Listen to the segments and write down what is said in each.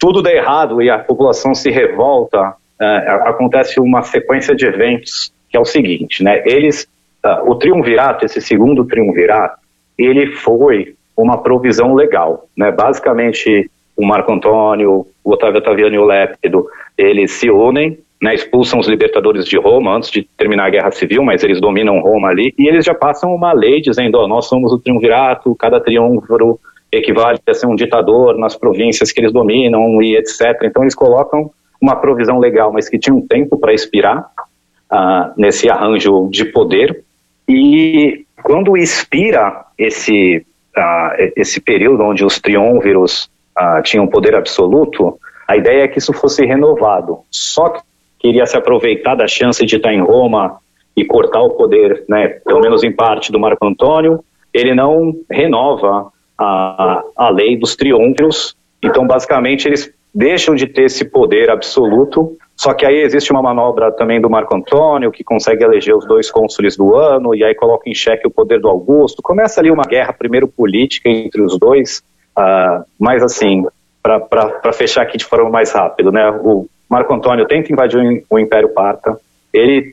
tudo dá errado e a população se revolta, acontece uma sequência de eventos que é o seguinte, né? O triunvirato, esse segundo triunvirato, ele foi uma provisão legal, né? Basicamente, o Marco Antônio, o Otávio Otaviano e o Lépido, eles se unem, né, expulsam os libertadores de Roma antes de terminar a Guerra Civil, mas eles dominam Roma ali, e eles já passam uma lei dizendo, nós somos o triunvirato, cada triunviro equivale a ser um ditador nas províncias que eles dominam e etc. Então eles colocam uma provisão legal, mas que tinha um tempo para expirar nesse arranjo de poder, e quando expira esse período onde os triunviros tinham poder absoluto, a ideia é que isso fosse renovado, só que queria se aproveitar da chance de estar em Roma e cortar o poder, né, pelo menos em parte, do Marco Antônio. Ele não renova a lei dos triunviros, então basicamente eles deixam de ter esse poder absoluto, só que aí existe uma manobra também do Marco Antônio, que consegue eleger os 2 cônsules do ano, e aí coloca em xeque o poder do Augusto. Começa ali uma guerra, primeiro política entre os dois, mas assim, para fechar aqui de forma mais rápida, né, o Marco Antônio tenta invadir o Império Parta, ele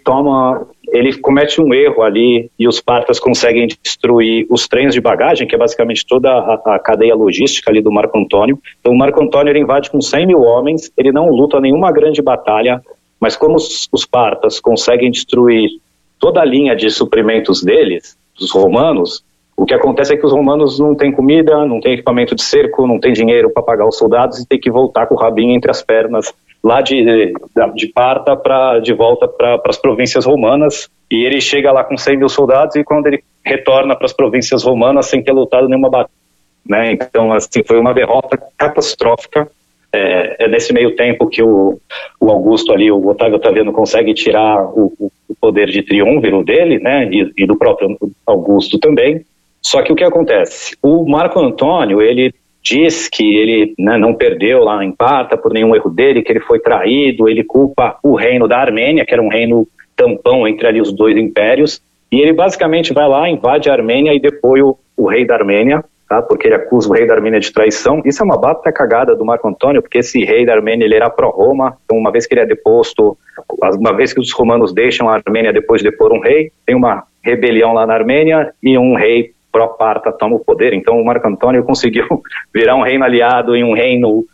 comete um erro ali e os partas conseguem destruir os trens de bagagem, que é basicamente toda a cadeia logística ali do Marco Antônio. Então o Marco Antônio ele invade com 100 mil homens, ele não luta nenhuma grande batalha, mas como os partas conseguem destruir toda a linha de suprimentos deles, dos romanos, o que acontece é que os romanos não têm comida, não têm equipamento de cerco, não têm dinheiro para pagar os soldados e tem que voltar com o rabinho entre as pernas lá de Parta de volta para as províncias romanas, e ele chega lá com 100 mil soldados e quando ele retorna para as províncias romanas sem ter lutado nenhuma batalha, né? Então assim, foi uma derrota catastrófica. É nesse meio tempo que o Augusto ali, o Otávio Otaviano, consegue tirar o poder de triunviro dele, né, e do próprio Augusto também. Só que o que acontece? O Marco Antônio, ele diz que ele, né, não perdeu lá em Parta por nenhum erro dele, que ele foi traído, ele culpa o reino da Armênia, que era um reino tampão entre ali os 2 impérios, e ele basicamente vai lá, invade a Armênia e depõe o rei da Armênia, tá, porque ele acusa o rei da Armênia de traição. Isso é uma bata cagada do Marco Antônio, porque esse rei da Armênia ele era pró-Roma, então uma vez que ele é deposto, uma vez que os romanos deixam a Armênia depois de depor um rei, tem uma rebelião lá na Armênia e um rei pró-parta toma o poder. Então o Marco Antônio conseguiu virar um reino aliado em um reino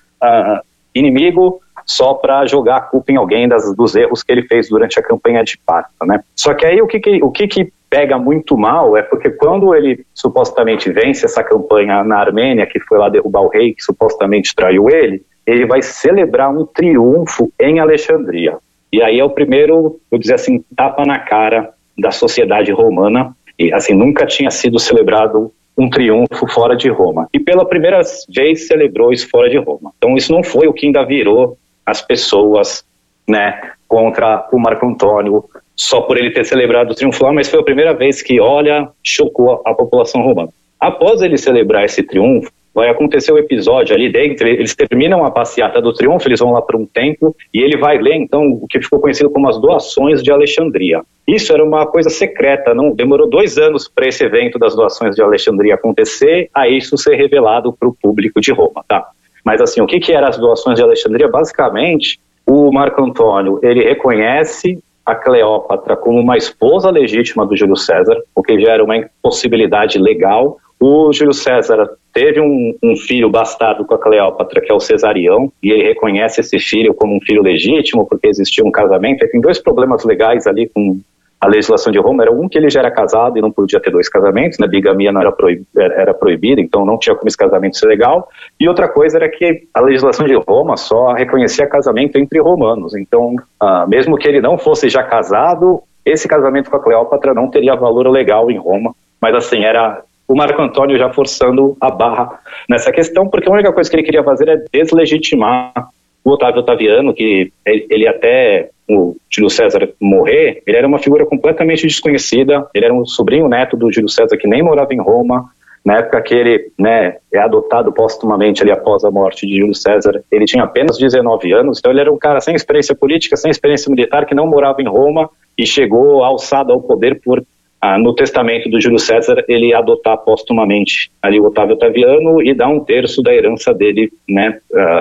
inimigo só para jogar a culpa em alguém dos erros que ele fez durante a campanha de Parta, né? Só que aí o que pega muito mal é porque quando ele supostamente vence essa campanha na Armênia, que foi lá derrubar o rei que supostamente traiu ele vai celebrar um triunfo em Alexandria. E aí é o primeiro, vou dizer assim, tapa na cara da sociedade romana. E assim, nunca tinha sido celebrado um triunfo fora de Roma. E pela primeira vez celebrou isso fora de Roma. Então isso não foi o que ainda virou as pessoas, né, contra o Marco Antônio, só por ele ter celebrado o triunfo lá, mas foi a primeira vez que, chocou a população romana. Após ele celebrar esse triunfo, vai acontecer o episódio ali dentro, eles terminam a passeata do triunfo, eles vão lá para um templo, e ele vai ler, então, o que ficou conhecido como as doações de Alexandria. Isso era uma coisa secreta, não demorou 2 anos para esse evento das doações de Alexandria acontecer, a isso ser revelado para o público de Roma, tá? Mas assim, o que eram as doações de Alexandria? Basicamente, o Marco Antônio, ele reconhece a Cleópatra como uma esposa legítima do Júlio César, o que já era uma impossibilidade legal. O Júlio César teve um filho bastardo com a Cleópatra, que é o Cesarião, e ele reconhece esse filho como um filho legítimo, porque existia um casamento. Ele tem 2 problemas legais ali com a legislação de Roma. Era um, que ele já era casado e não podia ter 2 casamentos, né? Bigamia não era proibida, então não tinha como esse casamento ser legal. E outra coisa era que a legislação de Roma só reconhecia casamento entre romanos. Então, mesmo que ele não fosse já casado, esse casamento com a Cleópatra não teria valor legal em Roma. Mas assim, era o Marco Antônio já forçando a barra nessa questão, porque a única coisa que ele queria fazer é deslegitimar o Otávio Otaviano, que ele até o Júlio César morrer, ele era uma figura completamente desconhecida, ele era um sobrinho neto do Júlio César que nem morava em Roma. Na época que ele, né, é adotado póstumamente ali após a morte de Júlio César, ele tinha apenas 19 anos, então ele era um cara sem experiência política, sem experiência militar, que não morava em Roma e chegou alçado ao poder por, no testamento do Júlio César, ele adotar póstumamente ali o Otávio Otaviano e dar 1/3 da herança dele, né,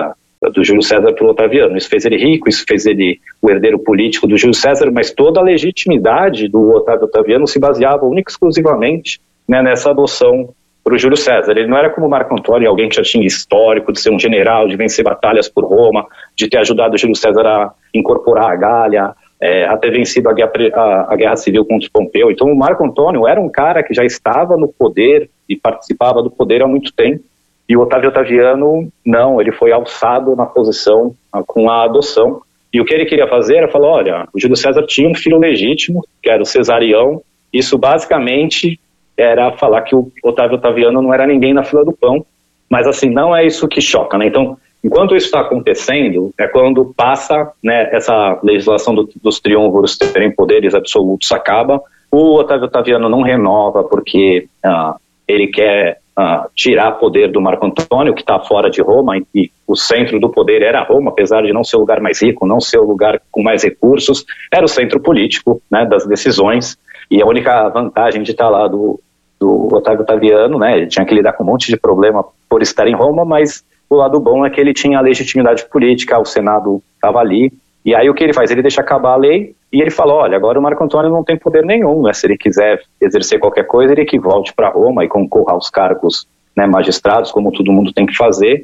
do Júlio César para o Otaviano. Isso fez ele rico, isso fez ele o herdeiro político do Júlio César, mas toda a legitimidade do Otávio Otaviano se baseava única e exclusivamente, né, nessa adoção para o Júlio César. Ele não era como Marco Antônio, alguém que já tinha histórico de ser um general, de vencer batalhas por Roma, de ter ajudado o Júlio César a incorporar a Gália, a ter vencido a guerra civil contra Pompeu. Então o Marco Antônio era um cara que já estava no poder e participava do poder há muito tempo, e o Otávio Otaviano não, ele foi alçado na posição com a adoção, e o que ele queria fazer era falar, olha, o Júlio César tinha um filho legítimo, que era o Cesarião. Isso basicamente era falar que o Otávio Otaviano não era ninguém na fila do pão, mas assim, não é isso que choca, né? Então, enquanto isso está acontecendo, é quando passa, né, essa legislação dos triunviros terem poderes absolutos acaba, o Otávio Otaviano não renova porque ele quer tirar poder do Marco Antônio, que está fora de Roma, e o centro do poder era Roma, apesar de não ser o lugar mais rico, não ser o lugar com mais recursos, era o centro político, né, das decisões, e a única vantagem de estar lá do Otávio Otaviano, né, ele tinha que lidar com um monte de problema por estar em Roma, mas o lado bom é que ele tinha a legitimidade política, o Senado estava ali, e aí o que ele faz? Ele deixa acabar a lei, e ele fala, olha, agora o Marco Antônio não tem poder nenhum, né? Se ele quiser exercer qualquer coisa, ele que volte para Roma e concorra aos cargos, né, magistrados, como todo mundo tem que fazer.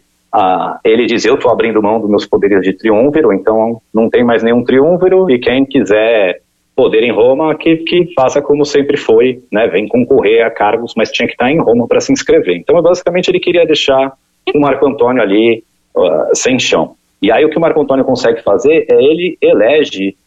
Ele diz, eu estou abrindo mão dos meus poderes de triunviro, então não tem mais nenhum triunviro, e quem quiser poder em Roma, que faça como sempre foi, né? Vem concorrer a cargos, mas tinha que estar em Roma para se inscrever. Então, basicamente, ele queria deixar o Marco Antônio ali sem chão. E aí o que o Marco Antônio consegue fazer é ele elege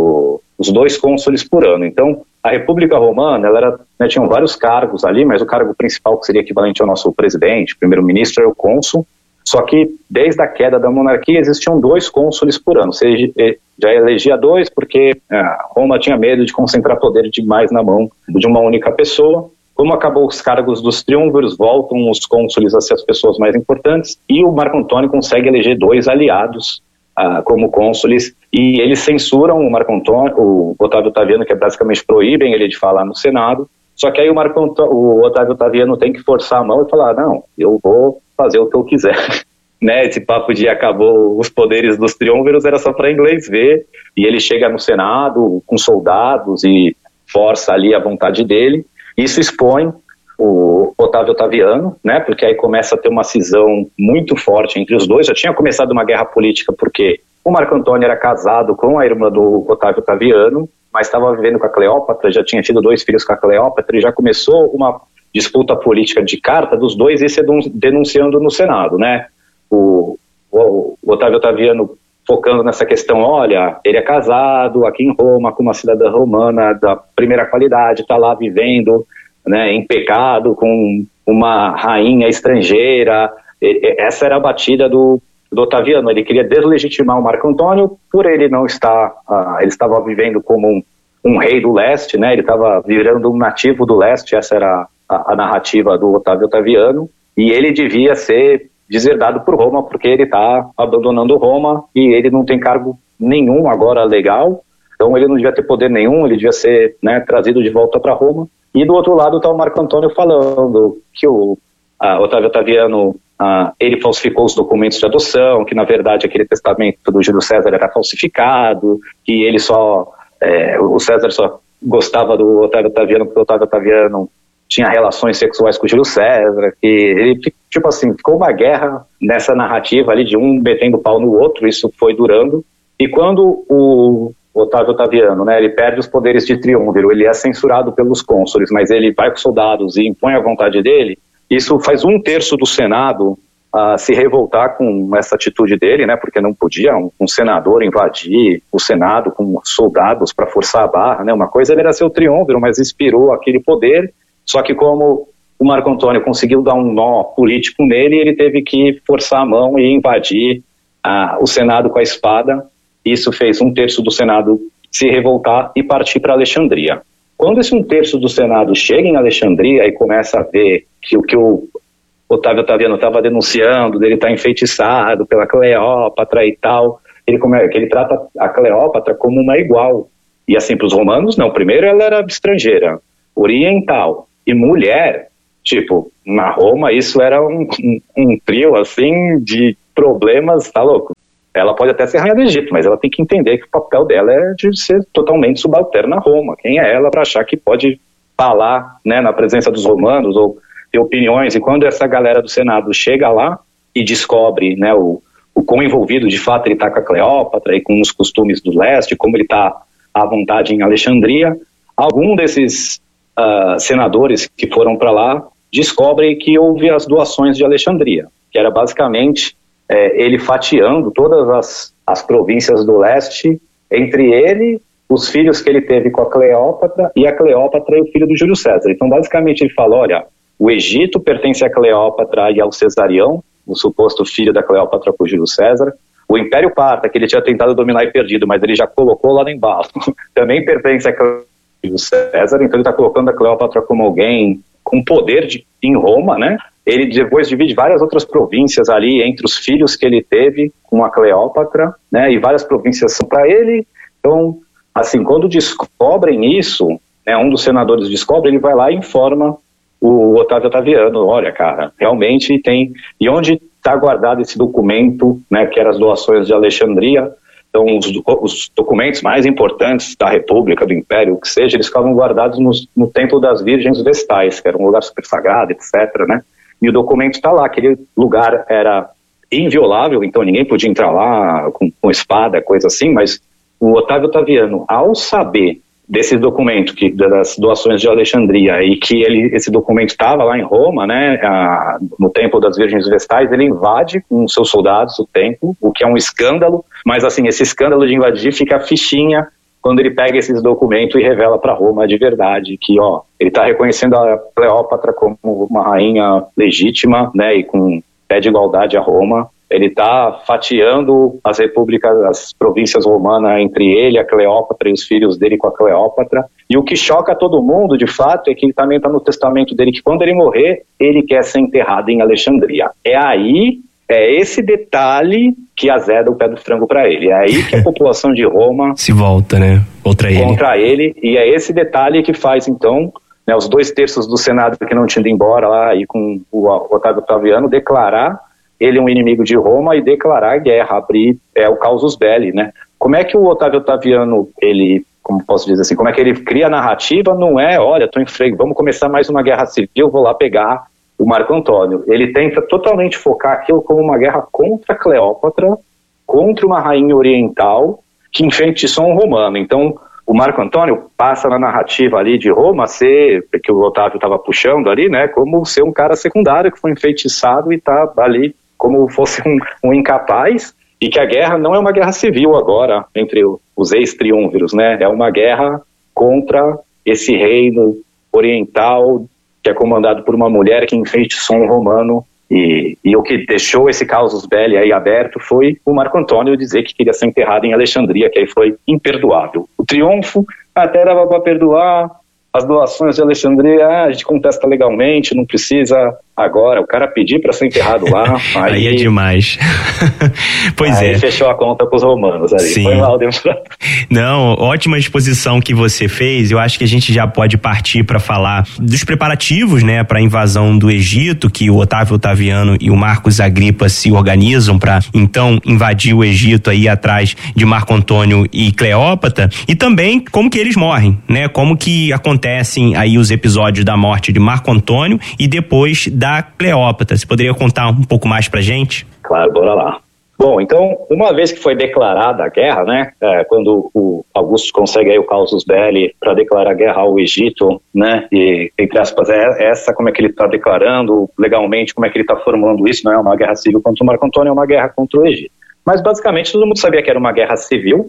os 2 cônsules por ano. Então, a República Romana, ela era, né, tinham vários cargos ali, mas o cargo principal, que seria equivalente ao nosso presidente, primeiro-ministro, era o cônsul. Só que, desde a queda da monarquia, existiam 2 cônsules por ano. Você já elegia 2 porque Roma tinha medo de concentrar poder demais na mão de uma única pessoa. Como acabou os cargos dos triunviros, voltam os cônsules a ser as pessoas mais importantes, e o Marco Antônio consegue eleger 2 aliados como cônsules, e eles censuram o Marco Antônio, o Otávio Otaviano, que basicamente proíbem ele de falar no Senado. Só que aí o Otávio Otaviano tem que forçar a mão e falar, não, eu vou fazer o que eu quiser. Né, esse papo de acabou os poderes dos triunviros era só para inglês ver, e ele chega no Senado com soldados e força ali a vontade dele. Isso expõe o Otávio Otaviano, né, porque aí começa a ter uma cisão muito forte entre os dois. Já tinha começado uma guerra política porque o Marco Antônio era casado com a irmã do Otávio Otaviano, mas estava vivendo com a Cleópatra, já tinha tido 2 filhos com a Cleópatra, e já começou uma disputa política de carta dos dois e se denunciando no Senado, né? O Otávio Otaviano focando nessa questão, olha, ele é casado aqui em Roma com uma cidadã romana da primeira qualidade, está lá vivendo, né, em pecado com uma rainha estrangeira. Essa era a batida do Otaviano. Ele queria deslegitimar o Marco Antônio por ele não estar, ele estava vivendo como um rei do leste, né, ele estava virando um nativo do leste. Essa era a narrativa do Otávio Otaviano, e ele devia ser deserdado por Roma, porque ele está abandonando Roma e ele não tem cargo nenhum agora legal, então ele não devia ter poder nenhum, ele devia ser, né, trazido de volta para Roma. E do outro lado está o Marco Antônio falando que o Otávio Otaviano ele falsificou os documentos de adoção, que na verdade aquele testamento do Júlio César era falsificado, que ele o César só gostava do Otávio Otaviano porque o Otávio Otaviano tinha relações sexuais com o Júlio César, que ele, tipo assim, ficou uma guerra nessa narrativa ali de um metendo pau no outro. Isso foi durando, e quando o Otávio Otaviano, né, ele perde os poderes de triunviro, ele é censurado pelos cônsules, mas ele vai com soldados e impõe a vontade dele. Isso faz 1/3 do Senado se revoltar com essa atitude dele, né, porque não podia um senador invadir o Senado com soldados para forçar a barra, né. Uma coisa ele era seu triunviro, mas inspirou aquele poder. Só que como o Marco Antônio conseguiu dar um nó político nele, ele teve que forçar a mão e invadir o Senado com a espada. Isso fez 1/3 do Senado se revoltar e partir para Alexandria. Quando esse 1/3 do Senado chega em Alexandria e começa a ver que o que o Otávio Otaviano estava denunciando, dele estar enfeitiçado pela Cleópatra e tal, ele trata a Cleópatra como uma igual. E assim, para os romanos, não. Primeiro ela era estrangeira, oriental e mulher. Tipo, na Roma isso era um trio assim de problemas, tá louco? Ela pode até ser rainha do Egito, mas ela tem que entender que o papel dela é de ser totalmente subalterna a Roma. Quem é ela para achar que pode falar, né, na presença dos romanos ou ter opiniões? E quando essa galera do Senado chega lá e descobre, né, o quão envolvido de fato ele está com a Cleópatra e com os costumes do leste, como ele está à vontade em Alexandria, algum desses senadores que foram para lá descobrem que houve as doações de Alexandria, que era basicamente ele fatiando todas as províncias do leste, entre ele, os filhos que ele teve com a Cleópatra, e a Cleópatra e o filho do Júlio César. Então, basicamente, ele fala, olha, o Egito pertence a Cleópatra e ao Cesarião, o suposto filho da Cleópatra com o Júlio César. O Império Parta, que ele tinha tentado dominar e perdido, mas ele já colocou lá no embalo, também pertence a Cleópatra e Júlio César, então ele está colocando a Cleópatra como alguém com poder em Roma, né? Ele depois divide várias outras províncias ali entre os filhos que ele teve com a Cleópatra, né? E várias províncias são para ele. Então, assim, quando descobrem isso, né, um dos senadores descobre, ele vai lá e informa o Otávio Otaviano, olha, cara, realmente tem... E onde está guardado esse documento, né, que eram as doações de Alexandria? Então, os documentos mais importantes da República, do Império, o que seja, eles ficavam guardados no Templo das Virgens Vestais, que era um lugar super sagrado, etc., né? E o documento está lá, aquele lugar era inviolável, então ninguém podia entrar lá com espada, coisa assim, mas o Otávio Otaviano, ao saber desse documento, das doações de Alexandria, e que esse documento estava lá em Roma, né, no Templo das Virgens Vestais, ele invade com seus soldados o templo, o que é um escândalo, mas assim, esse escândalo de invadir fica a fichinha quando ele pega esses documentos e revela para Roma de verdade, que ele está reconhecendo a Cleópatra como uma rainha legítima, né, e com pé de igualdade a Roma. Ele está fatiando as repúblicas, as províncias romanas entre ele, a Cleópatra e os filhos dele com a Cleópatra. E o que choca todo mundo, de fato, é que ele também está no testamento dele que quando ele morrer, ele quer ser enterrado em Alexandria. É esse detalhe que azeda o pé do frango para ele. É aí que a população de Roma se volta, né? Contra ele. E é esse detalhe que faz, então, né, os 2/3 do Senado que não tinham ido embora lá e com o Otávio Otaviano declarar ele um inimigo de Roma e declarar guerra, abrir o casus belli, né? Como é que o Otávio Otaviano, como posso dizer assim, como é que ele cria a narrativa? Não é, olha, vamos começar mais uma guerra civil, vou lá pegar o Marco Antônio. Ele tenta totalmente focar aquilo como uma guerra contra Cleópatra, contra uma rainha oriental que enfeitiçou um romano. Então, o Marco Antônio passa na narrativa ali de Roma que o Otávio estava puxando ali, né, como ser um cara secundário que foi enfeitiçado e está ali como fosse um incapaz, e que a guerra não é uma guerra civil agora entre os ex-triunviros, né, é uma guerra contra esse reino oriental que é comandado por uma mulher que enfeitiçou um romano, e o que deixou esse casus belli aí aberto foi o Marco Antônio dizer que queria ser enterrado em Alexandria, que aí foi imperdoável. O triunfo até dava para perdoar, as doações de Alexandria, a gente contesta legalmente, não precisa agora, o cara pedir para ser enterrado lá. Aí é demais. Pois aí fechou a conta com os romanos ali. Sim. Foi mal demorado. Não, ótima exposição que você fez. Eu acho que a gente já pode partir para falar dos preparativos, né, para a invasão do Egito, que o Otávio Otaviano e o Marcos Agripa se organizam para então invadir o Egito aí atrás de Marco Antônio e Cleópatra, e também como que eles morrem, né? Como que acontecem aí os episódios da morte de Marco Antônio e depois da Cleópatra. Você poderia contar um pouco mais pra gente? Claro, bora lá. Bom, então, uma vez que foi declarada a guerra, né, quando o Augusto consegue aí o casus belli para declarar guerra ao Egito, né, e, entre aspas, como é que ele está declarando legalmente, como é que ele está formulando isso, não é uma guerra civil contra o Marco Antônio, é uma guerra contra o Egito. Mas, basicamente, todo mundo sabia que era uma guerra civil,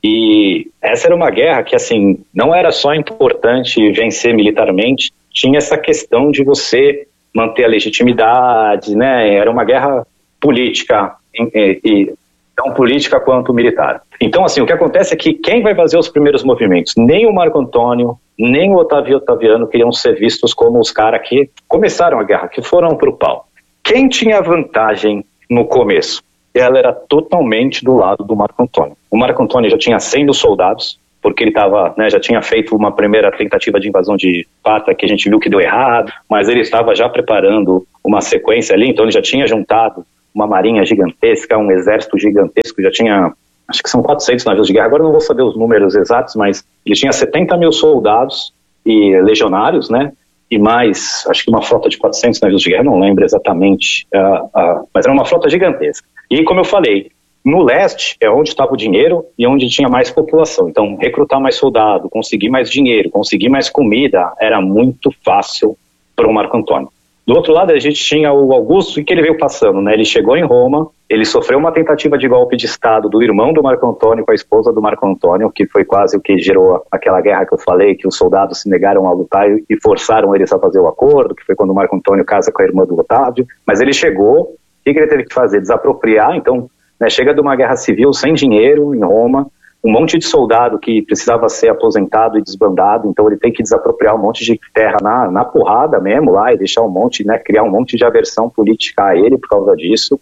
e essa era uma guerra que, assim, não era só importante vencer militarmente, tinha essa questão de você manter a legitimidade, né? Era uma guerra política, e tão política quanto militar. Então, assim, o que acontece é que quem vai fazer os primeiros movimentos? Nem o Marco Antônio, nem o Otávio Otaviano queriam ser vistos como os caras que começaram a guerra, que foram pro pau. Quem tinha vantagem no começo? Ela era totalmente do lado do Marco Antônio. O Marco Antônio já tinha 100 soldados, porque ele já tinha feito uma primeira tentativa de invasão de Esparta, que a gente viu que deu errado, mas ele estava já preparando uma sequência ali, então ele já tinha juntado uma marinha gigantesca, um exército gigantesco, já tinha, acho que são 400 navios de guerra, agora eu não vou saber os números exatos, mas ele tinha 70 mil soldados e legionários, né, e mais, acho que uma frota de 400 navios de guerra, não lembro exatamente, mas era uma frota gigantesca. E como eu falei, no leste é onde estava o dinheiro e onde tinha mais população. Então, recrutar mais soldado, conseguir mais dinheiro, conseguir mais comida, era muito fácil para o Marco Antônio. Do outro lado, a gente tinha o Augusto, e que ele veio passando, né? Ele chegou em Roma, ele sofreu uma tentativa de golpe de Estado do irmão do Marco Antônio com a esposa do Marco Antônio, que foi quase o que gerou aquela guerra que eu falei, que os soldados se negaram a lutar e forçaram eles a fazer o acordo, que foi quando o Marco Antônio casa com a irmã do Otávio. Mas ele chegou, o que ele teve que fazer? Desapropriar, então, né, chega de uma guerra civil sem dinheiro em Roma, um monte de soldado que precisava ser aposentado e desbandado, então ele tem que desapropriar um monte de terra na porrada mesmo lá e deixar um monte, né, criar um monte de aversão política a ele por causa disso.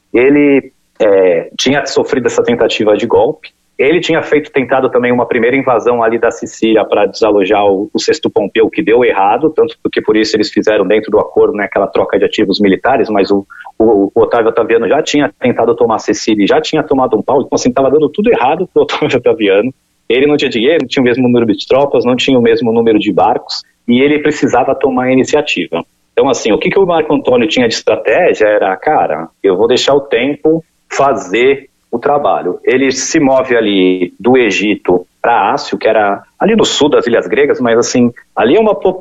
Ele tinha sofrido essa tentativa de golpe, ele tinha tentado também uma primeira invasão ali da Sicília para desalojar o Sexto Pompeu, que deu errado, tanto que por isso eles fizeram dentro do acordo, né, aquela troca de ativos militares, mas o Otávio Otaviano já tinha tentado tomar a Sicília e já tinha tomado um pau, então assim, estava dando tudo errado para o Otávio Otaviano. Ele não tinha dinheiro, não tinha o mesmo número de tropas, não tinha o mesmo número de barcos, e ele precisava tomar a iniciativa. Então assim, o que o Marco Antônio tinha de estratégia era, cara, eu vou deixar o tempo fazer o trabalho. Ele se move ali do Egito para Ácio, que era ali no sul das ilhas gregas, mas assim, ali é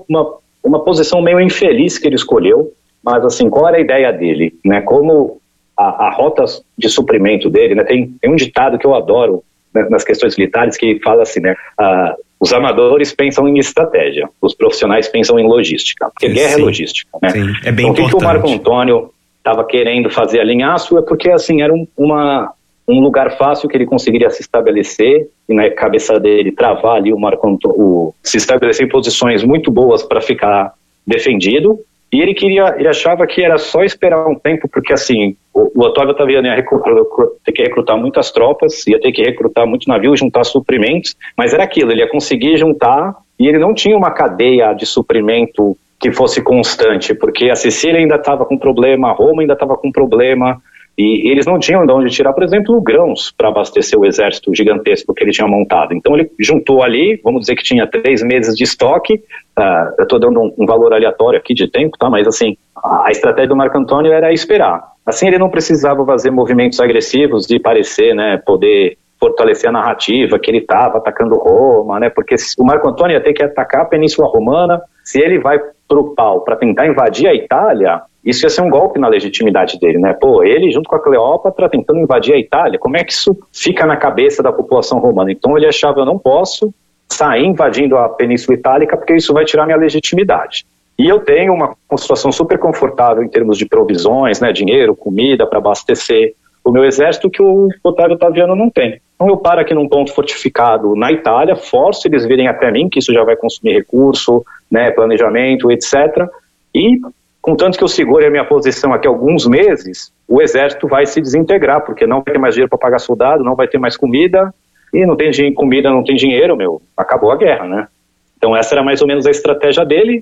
uma posição meio infeliz que ele escolheu, mas assim, qual era a ideia dele, né? Como a rota de suprimento dele, né? Tem um ditado que eu adoro, né, nas questões militares, que fala assim, né? Os amadores pensam em estratégia, os profissionais pensam em logística, porque guerra é logística, né? Sim, é bem então, importante. O que o Marco Antônio estava querendo fazer ali em Ácio é porque assim, era um lugar fácil que ele conseguiria se estabelecer e na cabeça dele travar ali o Marco Antônio, se estabelecer em posições muito boas para ficar defendido, e ele achava que era só esperar um tempo, porque assim, o Otávio Otaviano ia ter que recrutar muitas tropas, ia ter que recrutar muito navio, juntar suprimentos, mas era aquilo, ele ia conseguir juntar, e ele não tinha uma cadeia de suprimento que fosse constante, porque a Sicília ainda estava com problema, Roma ainda estava com problema, e eles não tinham de onde tirar, por exemplo, grãos para abastecer o exército gigantesco que ele tinha montado. Então ele juntou ali, vamos dizer que tinha 3 meses de estoque, eu estou dando um valor aleatório aqui de tempo, tá? Mas assim, a estratégia do Marco Antônio era esperar. Assim ele não precisava fazer movimentos agressivos de parecer, né, poder fortalecer a narrativa que ele estava atacando Roma, né, porque o Marco Antônio ia ter que atacar a Península Romana. Se ele vai para o pau para tentar invadir a Itália, isso ia ser um golpe na legitimidade dele, né? Pô, ele junto com a Cleópatra tentando invadir a Itália, como é que isso fica na cabeça da população romana? Então ele achava, eu não posso sair invadindo a Península Itálica porque isso vai tirar minha legitimidade. E eu tenho uma situação super confortável em termos de provisões, né, dinheiro, comida para abastecer o meu exército que o Otávio Otaviano não tem. Então eu paro aqui num ponto fortificado na Itália, forço eles virem até mim, que isso já vai consumir recurso, né, planejamento, etc. E contanto que eu segure a minha posição aqui alguns meses, o exército vai se desintegrar, porque não vai ter mais dinheiro para pagar soldado, não vai ter mais comida, e não tem comida, não tem dinheiro, acabou a guerra, né? Então essa era mais ou menos a estratégia dele,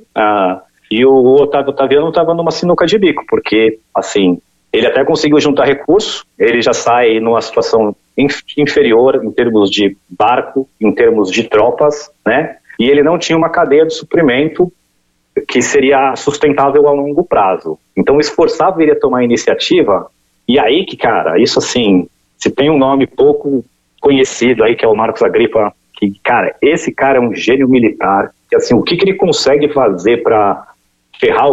e o Otávio Otaviano estava numa sinuca de bico, porque, assim, ele até conseguiu juntar recursos, ele já sai numa situação inferior em termos de barco, em termos de tropas, né? E ele não tinha uma cadeia de suprimento que seria sustentável a longo prazo. Então esforçava ele a tomar a iniciativa, e aí que, cara, isso assim, se tem um nome pouco conhecido aí, que é o Marcos Agripa, que, cara, esse cara é um gênio militar, que assim, o que ele consegue fazer para ferrar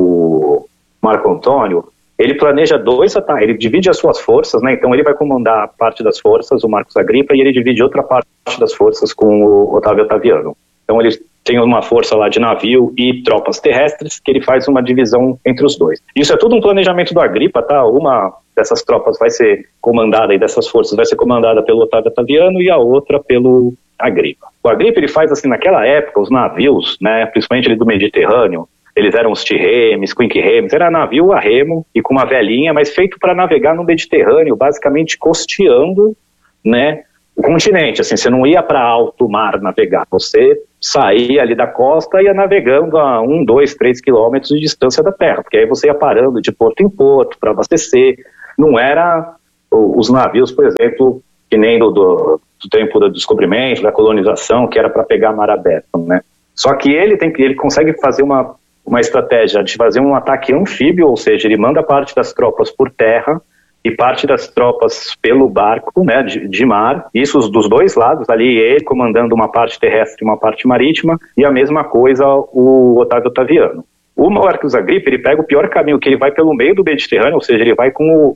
o Marco Antônio, ele planeja 2 ataques, ele divide as suas forças, né? Então ele vai comandar parte das forças, o Marcos Agripa, e ele divide outra parte das forças com o Otávio Otaviano. Então ele tem uma força lá de navio e tropas terrestres, que ele faz uma divisão entre os dois. Isso é tudo um planejamento do Agripa, tá? Uma dessas tropas vai ser comandada, e dessas forças vai ser comandada pelo Otávio Otaviano e a outra pelo Agripa. O Agripa, ele faz assim, naquela época, os navios, né, principalmente ali do Mediterrâneo, eles eram os tirremes, quinkremes, era navio a remo e com uma velinha, mas feito para navegar no Mediterrâneo, basicamente costeando, né, o continente. Assim, você não ia para alto mar navegar, você saía ali da costa e ia navegando a 1, 2, 3 quilômetros de distância da terra, porque aí você ia parando de porto em porto para abastecer, não era os navios, por exemplo, que nem do tempo do descobrimento, da colonização, que era para pegar mar aberto, né? Só que ele consegue fazer uma estratégia de fazer um ataque anfíbio, ou seja, ele manda parte das tropas por terra e parte das tropas pelo barco, né, de mar, isso dos dois lados, ali ele comandando uma parte terrestre e uma parte marítima, e a mesma coisa o Otávio Otaviano. O Marcos Agripa, ele pega o pior caminho, que ele vai pelo meio do Mediterrâneo, ou seja, ele vai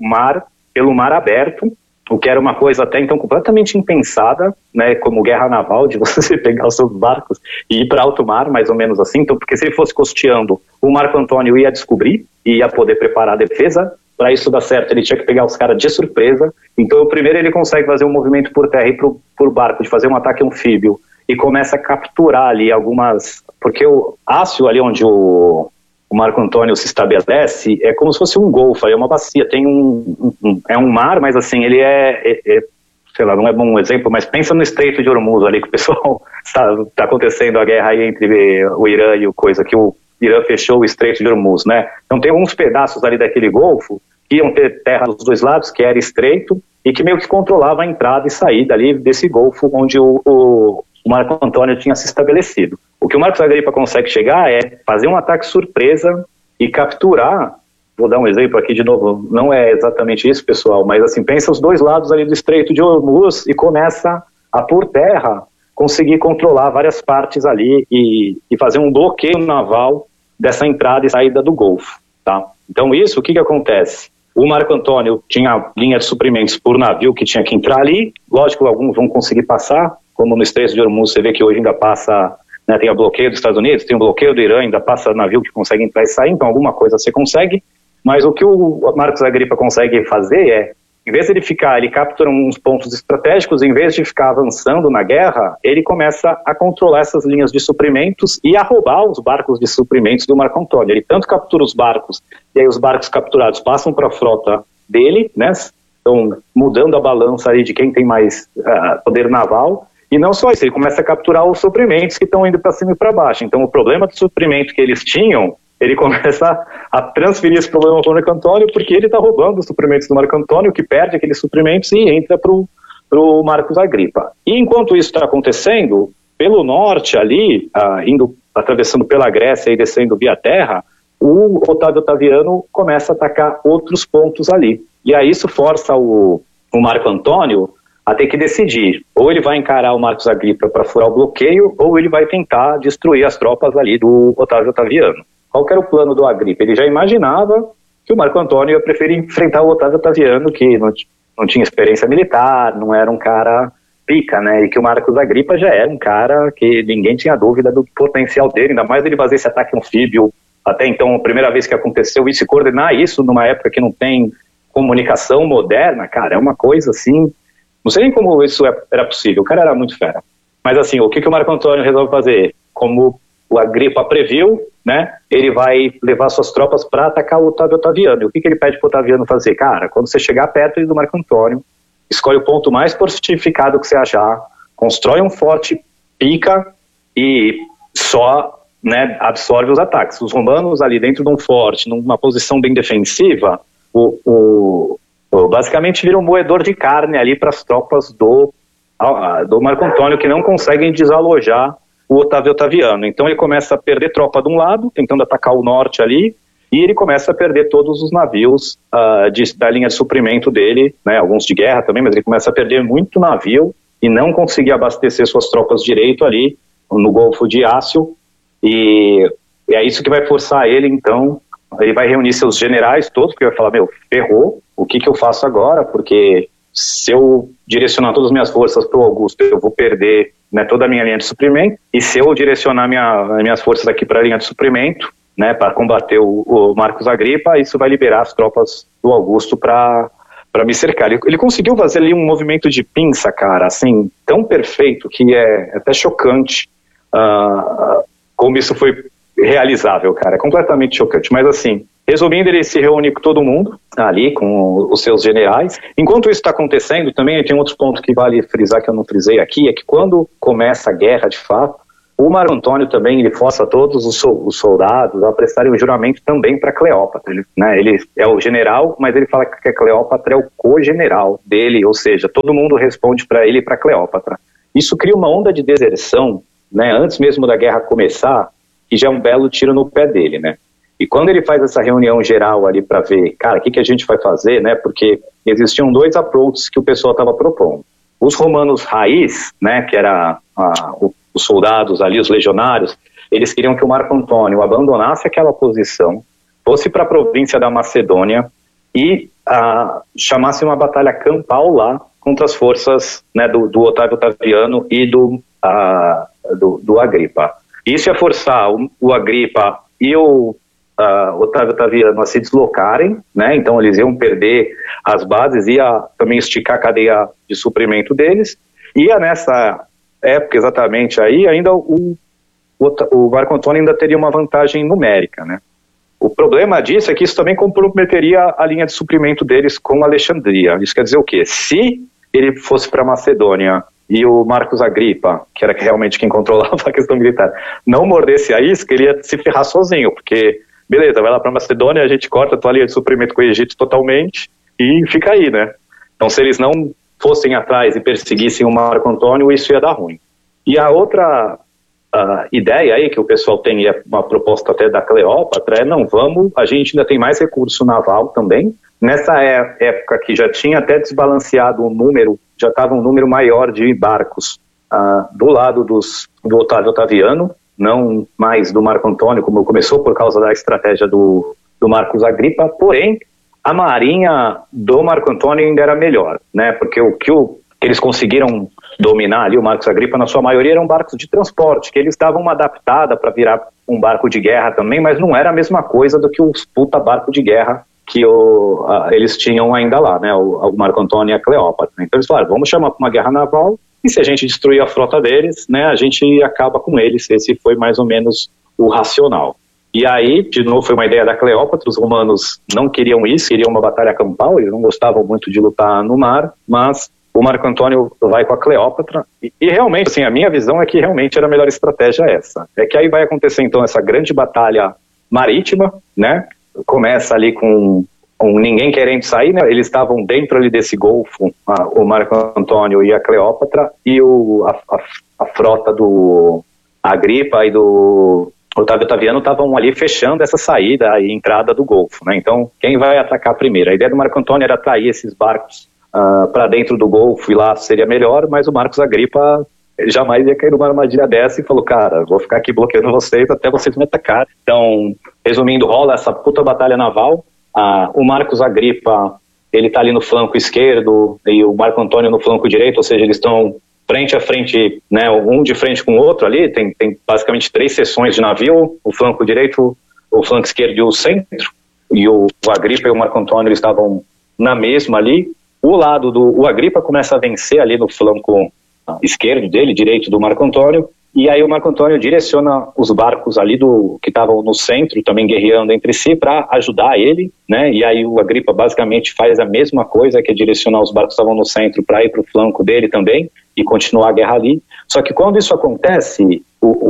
pelo mar aberto, o que era uma coisa até então completamente impensada, né, como guerra naval, de você pegar os seus barcos e ir para alto mar, mais ou menos assim. Então, porque se ele fosse costeando, o Marco Antônio ia descobrir e ia poder preparar a defesa. Para isso dar certo, ele tinha que pegar os caras de surpresa. Então, primeiro ele consegue fazer um movimento por terra e por barco, de fazer um ataque anfíbio, e começa a capturar ali algumas... Porque o Ácio, ali onde o Marco Antônio se estabelece, é como se fosse um golfo, é uma bacia, tem é um mar, mas assim, ele sei lá, não é bom exemplo, mas pensa no Estreito de Hormuz ali, que o pessoal está acontecendo a guerra aí entre o Irã e o coisa, que o Irã fechou o Estreito de Hormuz, né? Então tem alguns pedaços ali daquele golfo que iam ter terra dos dois lados, que era estreito, e que meio que controlava a entrada e saída ali desse golfo onde o Marco Antônio tinha se estabelecido. O que o Marcos Agripa consegue chegar é fazer um ataque surpresa e capturar, vou dar um exemplo aqui de novo, não é exatamente isso, pessoal, mas assim, pensa os dois lados ali do Estreito de Hormuz e começa a, por terra, conseguir controlar várias partes ali e fazer um bloqueio naval dessa entrada e saída do Golfo, tá? Então isso, o que acontece? O Marco Antônio tinha linha de suprimentos por navio que tinha que entrar ali, lógico, alguns vão conseguir passar, como no Estreito de Hormuz, você vê que hoje ainda passa, né, tem o bloqueio dos Estados Unidos, tem o bloqueio do Irã, ainda passa navio que consegue entrar e sair, então alguma coisa você consegue, mas o que o Marcos Agripa consegue fazer é, em vez de ele captura uns pontos estratégicos, em vez de ficar avançando na guerra, ele começa a controlar essas linhas de suprimentos e a roubar os barcos de suprimentos do Marco Antônio. Ele tanto captura os barcos, e aí os barcos capturados passam para a frota dele, né? Então mudando a balança aí de quem tem mais poder naval. E não só isso, ele começa a capturar os suprimentos que estão indo para cima e para baixo. Então o problema de suprimento que eles tinham, ele começa a transferir esse problema para o Marco Antônio, porque ele está roubando os suprimentos do Marco Antônio, que perde aqueles suprimentos e entra para o Marcos Agripa. E enquanto isso está acontecendo, pelo norte ali, atravessando pela Grécia e descendo via terra, o Otávio Otaviano começa a atacar outros pontos ali. E aí isso força o Marco Antônio a ter que decidir, ou ele vai encarar o Marcos Agripa para furar o bloqueio, ou ele vai tentar destruir as tropas ali do Otávio Otaviano. Qual que era o plano do Agripa? Ele já imaginava que o Marco Antônio ia preferir enfrentar o Otávio Otaviano, que não tinha experiência militar, não era um cara pica, né? E que o Marcos Agripa já era um cara que ninguém tinha dúvida do potencial dele, ainda mais ele fazer esse ataque anfíbio. Até então, a primeira vez que aconteceu isso, e coordenar isso numa época que não tem comunicação moderna, cara, é uma coisa assim... Não sei nem como isso era possível, o cara era muito fera. Mas assim, o que o Marco Antônio resolve fazer? Como o Agripa previu, né, ele vai levar suas tropas para atacar o Otávio Otaviano. E o que ele pede para o Otaviano fazer? Cara, quando você chegar perto do Marco Antônio, escolhe o ponto mais fortificado que você achar, constrói um forte, pica e só, né, absorve os ataques. Os romanos ali dentro de um forte, numa posição bem defensiva, basicamente vira um moedor de carne ali para as tropas do Marco Antônio, que não conseguem desalojar o Otávio Otaviano. Então ele começa a perder tropa de um lado, tentando atacar o norte ali, e ele começa a perder todos os navios da linha de suprimento dele, né, alguns de guerra também, mas ele começa a perder muito navio e não conseguir abastecer suas tropas direito ali no Golfo de Ácio, e é isso que vai forçar ele, então, ele vai reunir seus generais todos, porque vai falar, ferrou, o que eu faço agora? Porque se eu direcionar todas as minhas forças para o Augusto, eu vou perder, né, toda a minha linha de suprimento, e se eu direcionar minhas forças aqui para a linha de suprimento, né, para combater o Marcos Agripa, isso vai liberar as tropas do Augusto para me cercar. Ele conseguiu fazer ali um movimento de pinça, cara, assim, tão perfeito que é até chocante como isso foi realizável, cara, é completamente chocante. Mas assim, resumindo, ele se reúne com todo mundo ali, com os seus generais. Enquanto isso está acontecendo, também tem outro ponto que vale frisar que eu não frisei aqui, é que quando começa a guerra de fato, o Marco Antônio também, ele força todos os soldados a prestarem o juramento também para Cleópatra, né? Ele é o general, mas ele fala que a Cleópatra é o co-general dele, ou seja, todo mundo responde para ele e para Cleópatra. Isso cria uma onda de deserção, né? Antes mesmo da guerra começar, que já é um belo tiro no pé dele, né? E quando ele faz essa reunião geral ali para ver, cara, o que a gente vai fazer, né? Porque existiam 2 approaches que o pessoal estava propondo. Os romanos raiz, né, que era os soldados ali, os legionários, eles queriam que o Marco Antônio abandonasse aquela posição, fosse para a província da Macedônia e chamasse uma batalha campal lá contra as forças, né, do Otávio Otaviano e do Agripa. Isso ia forçar o Agripa e o Otávio Otaviano a se deslocarem, né? Então eles iam perder as bases, ia também esticar a cadeia de suprimento deles, ia nessa época exatamente aí, ainda o Marco Antônio ainda teria uma vantagem numérica, né? O problema disso é que isso também comprometeria a linha de suprimento deles com Alexandria. Isso quer dizer o quê? Se ele fosse para Macedônia e o Marcos Agripa, que era realmente quem controlava a questão militar, não mordesse a isca, ele ia se ferrar sozinho, porque beleza, vai lá para Macedônia, a gente corta a tua linha de suprimento com o Egito totalmente e fica aí, né? Então, se eles não fossem atrás e perseguissem o Marco Antônio, isso ia dar ruim. E a outra ideia aí que o pessoal tem, e é uma proposta até da Cleópatra, a gente ainda tem mais recurso naval também. Nessa época que já tinha até desbalanceado o número, já estava um número maior de barcos do lado do Otávio Otaviano, não mais do Marco Antônio, como começou por causa da estratégia do Marcos Agripa, porém, a marinha do Marco Antônio ainda era melhor, né? Porque o que eles conseguiram dominar ali, o Marcos Agripa, na sua maioria, eram barcos de transporte, que eles estavam adaptados para virar um barco de guerra também, mas não era a mesma coisa do que os puta barco de guerra que eles tinham ainda lá, né? O Marco Antônio e a Cleópatra. Então eles falaram, vamos chamar para uma guerra naval, e se a gente destruir a frota deles, né, a gente acaba com eles. Esse foi mais ou menos o racional. E aí, de novo, foi uma ideia da Cleópatra. Os romanos não queriam isso, queriam uma batalha campal, eles não gostavam muito de lutar no mar, mas o Marco Antônio vai com a Cleópatra. E realmente, assim, a minha visão é que realmente era a melhor estratégia essa. É que aí vai acontecer, então, essa grande batalha marítima, né? Começa ali com ninguém querendo sair, né? Eles estavam dentro ali desse golfo, o Marco Antônio e a Cleópatra, e a frota do Agripa e do Otávio Otaviano estavam ali fechando essa saída e entrada do golfo, né? Então, quem vai atacar primeiro? A ideia do Marco Antônio era atrair esses barcos para dentro do golfo, e lá seria melhor, mas o Marcos Agripa jamais ia cair numa armadilha dessa e falou, cara, vou ficar aqui bloqueando vocês até vocês me atacarem. Então, resumindo, rola essa puta batalha naval. O Marcos Agripa, ele está ali no flanco esquerdo e o Marco Antônio no flanco direito, ou seja, eles estão frente a frente, né, um de frente com o outro ali, tem basicamente 3 seções de navio, o flanco direito, o flanco esquerdo e o centro, e o Agripa e o Marco Antônio eles estavam na mesma ali. O Agripa começa a vencer ali no flanco esquerdo dele, direito do Marco Antônio, e aí o Marco Antônio direciona os barcos ali que estavam no centro, também guerreando entre si, para ajudar ele, né? E aí o Agripa basicamente faz a mesma coisa, que é direcionar os barcos que estavam no centro para ir para o flanco dele também, e continuar a guerra ali. Só que quando isso acontece,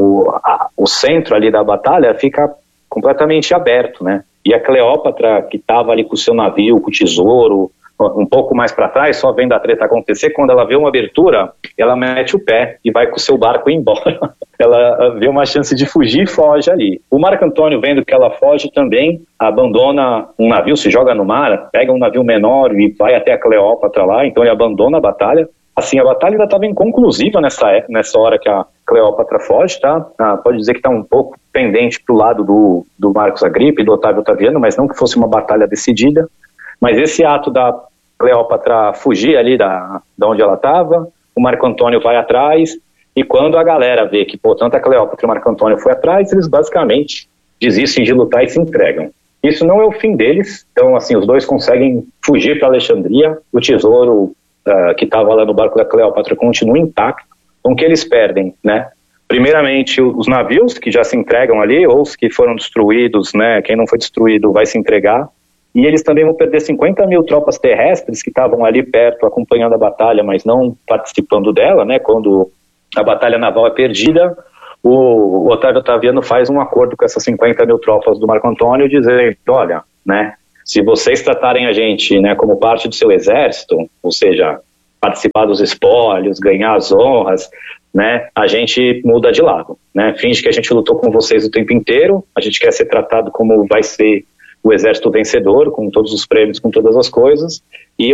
o centro ali da batalha fica completamente aberto, né? E a Cleópatra, que estava ali com o seu navio, com o tesouro, um pouco mais para trás, só vendo a treta acontecer, quando ela vê uma abertura, ela mete o pé e vai com o seu barco embora. Ela vê uma chance de fugir e foge ali. O Marco Antônio, vendo que ela foge também, abandona um navio, se joga no mar, pega um navio menor e vai até a Cleópatra lá, então ele abandona a batalha. Assim, a batalha ainda estava inconclusiva nessa hora que a Cleópatra foge, tá? Pode dizer que está um pouco pendente para o lado do Marcos Agripa e do Otávio Otaviano, mas não que fosse uma batalha decidida. Mas esse ato da Cleópatra fugir ali da onde ela estava, o Marco Antônio vai atrás, e quando a galera vê que, tanto a Cleópatra e o Marco Antônio foi atrás, eles basicamente desistem de lutar e se entregam. Isso não é o fim deles, então assim, os dois conseguem fugir para Alexandria, o tesouro que estava lá no barco da Cleópatra continua intacto. Então o que eles perdem, né? Primeiramente os navios que já se entregam ali, ou os que foram destruídos, né? Quem não foi destruído vai se entregar. E eles também vão perder 50 mil tropas terrestres que estavam ali perto acompanhando a batalha, mas não participando dela, né? Quando a batalha naval é perdida, o Otávio Otaviano faz um acordo com essas 50 mil tropas do Marco Antônio, dizendo, olha, né, se vocês tratarem a gente, né, como parte do seu exército, ou seja, participar dos espólios, ganhar as honras, né, a gente muda de lado, né, finge que a gente lutou com vocês o tempo inteiro, a gente quer ser tratado como vai ser o exército vencedor, com todos os prêmios, com todas as coisas, e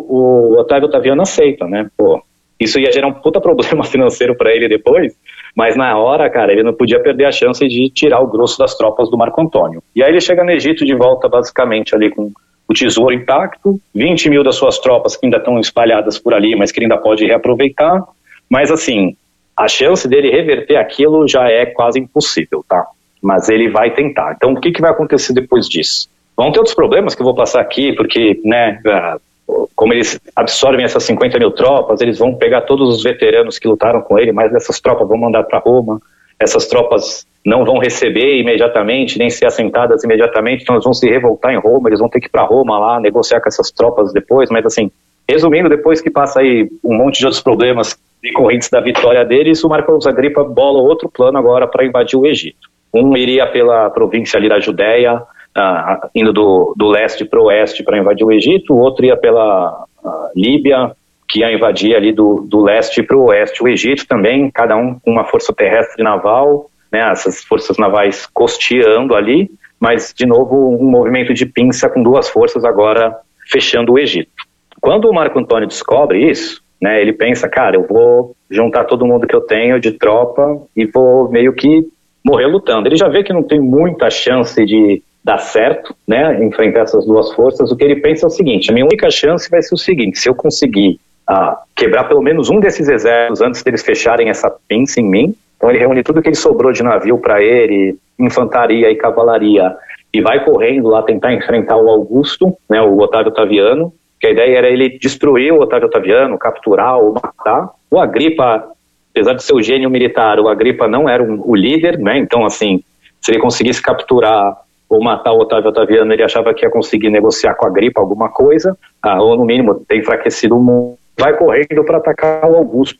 o Otávio Otaviano aceita, né, pô, isso ia gerar um puta problema financeiro para ele depois, mas na hora, cara, ele não podia perder a chance de tirar o grosso das tropas do Marco Antônio. E aí ele chega no Egito de volta, basicamente, ali com o tesouro intacto, 20 mil das suas tropas que ainda estão espalhadas por ali, mas que ele ainda pode reaproveitar. Mas, assim, a chance dele reverter aquilo já é quase impossível, tá? Mas ele vai tentar. Então, o que vai acontecer depois disso? Vão ter outros problemas que eu vou passar aqui, porque, né, como eles absorvem essas 50 mil tropas, eles vão pegar todos os veteranos que lutaram com ele, mas essas tropas vão mandar para Roma, essas tropas não vão receber imediatamente, nem ser assentadas imediatamente, então eles vão se revoltar em Roma, eles vão ter que ir para Roma lá, negociar com essas tropas depois, mas assim, resumindo, depois que passa aí um monte de outros problemas decorrentes da vitória deles, o Marcos Agripa bola outro plano agora para invadir o Egito. Um iria pela província ali da Judéia, indo do leste para o oeste para invadir o Egito, o outro ia pela Líbia, que ia invadir ali do leste para o oeste o Egito também, cada um com uma força terrestre e naval, né, essas forças navais costeando ali, mas de novo um movimento de pinça com duas forças agora fechando o Egito. Quando o Marco Antônio descobre isso, né, ele pensa, cara, eu vou juntar todo mundo que eu tenho de tropa e vou meio que morrer lutando. Ele já vê que não tem muita chance de dar certo, né, enfrentar essas duas forças. O que ele pensa é o seguinte, a minha única chance vai ser o seguinte, se eu conseguir quebrar pelo menos um desses exércitos antes deles fecharem essa pinça em mim, então ele reúne tudo que ele sobrou de navio para ele, infantaria e cavalaria, e vai correndo lá tentar enfrentar o Augusto, né, o Otávio Otaviano, que a ideia era ele destruir o Otávio Otaviano, capturar ou matar. O Agripa, apesar de ser o gênio militar, o Agripa não era o líder, né, então assim, se ele conseguisse capturar ou matar o Otávio Otaviano, ele achava que ia conseguir negociar com a Agripa alguma coisa, ou no mínimo ter enfraquecido o mundo, vai correndo para atacar o Augusto.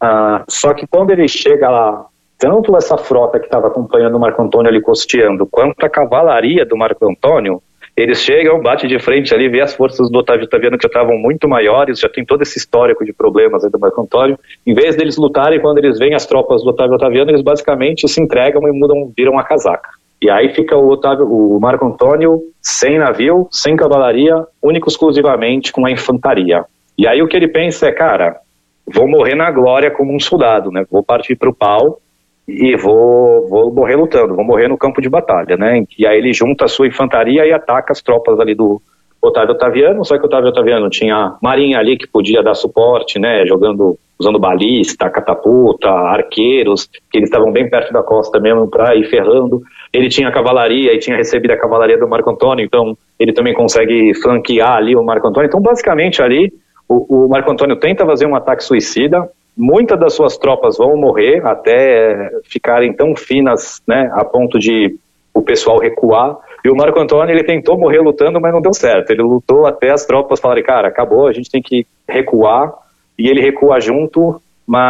Só que quando ele chega lá, tanto essa frota que estava acompanhando o Marco Antônio ali costeando, quanto a cavalaria do Marco Antônio, eles chegam, bate de frente ali, vê as forças do Otávio Otaviano que já estavam muito maiores, já tem todo esse histórico de problemas aí do Marco Antônio. Em vez deles lutarem, quando eles veem as tropas do Otávio Otaviano, eles basicamente se entregam e viram a casaca. E aí fica o Marco Antônio sem navio, sem cavalaria, único exclusivamente com a infantaria. E aí o que ele pensa é, cara, vou morrer na glória como um soldado, né? Vou partir para o pau e vou morrer lutando, vou morrer no campo de batalha, né? E aí ele junta a sua infantaria e ataca as tropas ali do Otávio Otaviano, só que o Otávio Otaviano tinha marinha ali que podia dar suporte, né? Usando balista, catapulta, arqueiros, que eles estavam bem perto da costa mesmo para ir ferrando. Ele tinha a cavalaria e tinha recebido a cavalaria do Marco Antônio, então ele também consegue flanquear ali o Marco Antônio. Então basicamente ali o Marco Antônio tenta fazer um ataque suicida, muitas das suas tropas vão morrer até ficarem tão finas, né, a ponto de o pessoal recuar, e o Marco Antônio ele tentou morrer lutando, mas não deu certo, ele lutou até as tropas falarem, cara, acabou, a gente tem que recuar, e ele recua junto,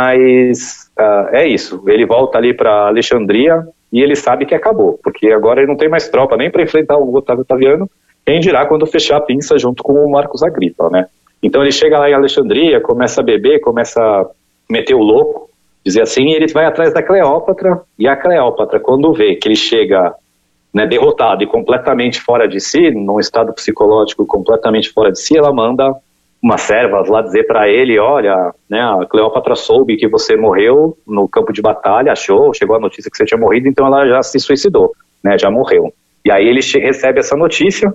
mas é isso, ele volta ali para Alexandria, e ele sabe que acabou, porque agora ele não tem mais tropa nem para enfrentar o Otávio Otaviano, quem dirá quando fechar a pinça junto com o Marcos Agripa, né? Então ele chega lá em Alexandria, começa a beber, começa a meter o louco, dizer assim, e ele vai atrás da Cleópatra, e a Cleópatra, quando vê que ele chega, né, derrotado e completamente fora de si, num estado psicológico completamente fora de si, ela manda umas servas lá dizer para ele, olha, né, a Cleópatra soube que você morreu no campo de batalha, chegou a notícia que você tinha morrido, então ela já se suicidou, né, já morreu. E aí ele recebe essa notícia,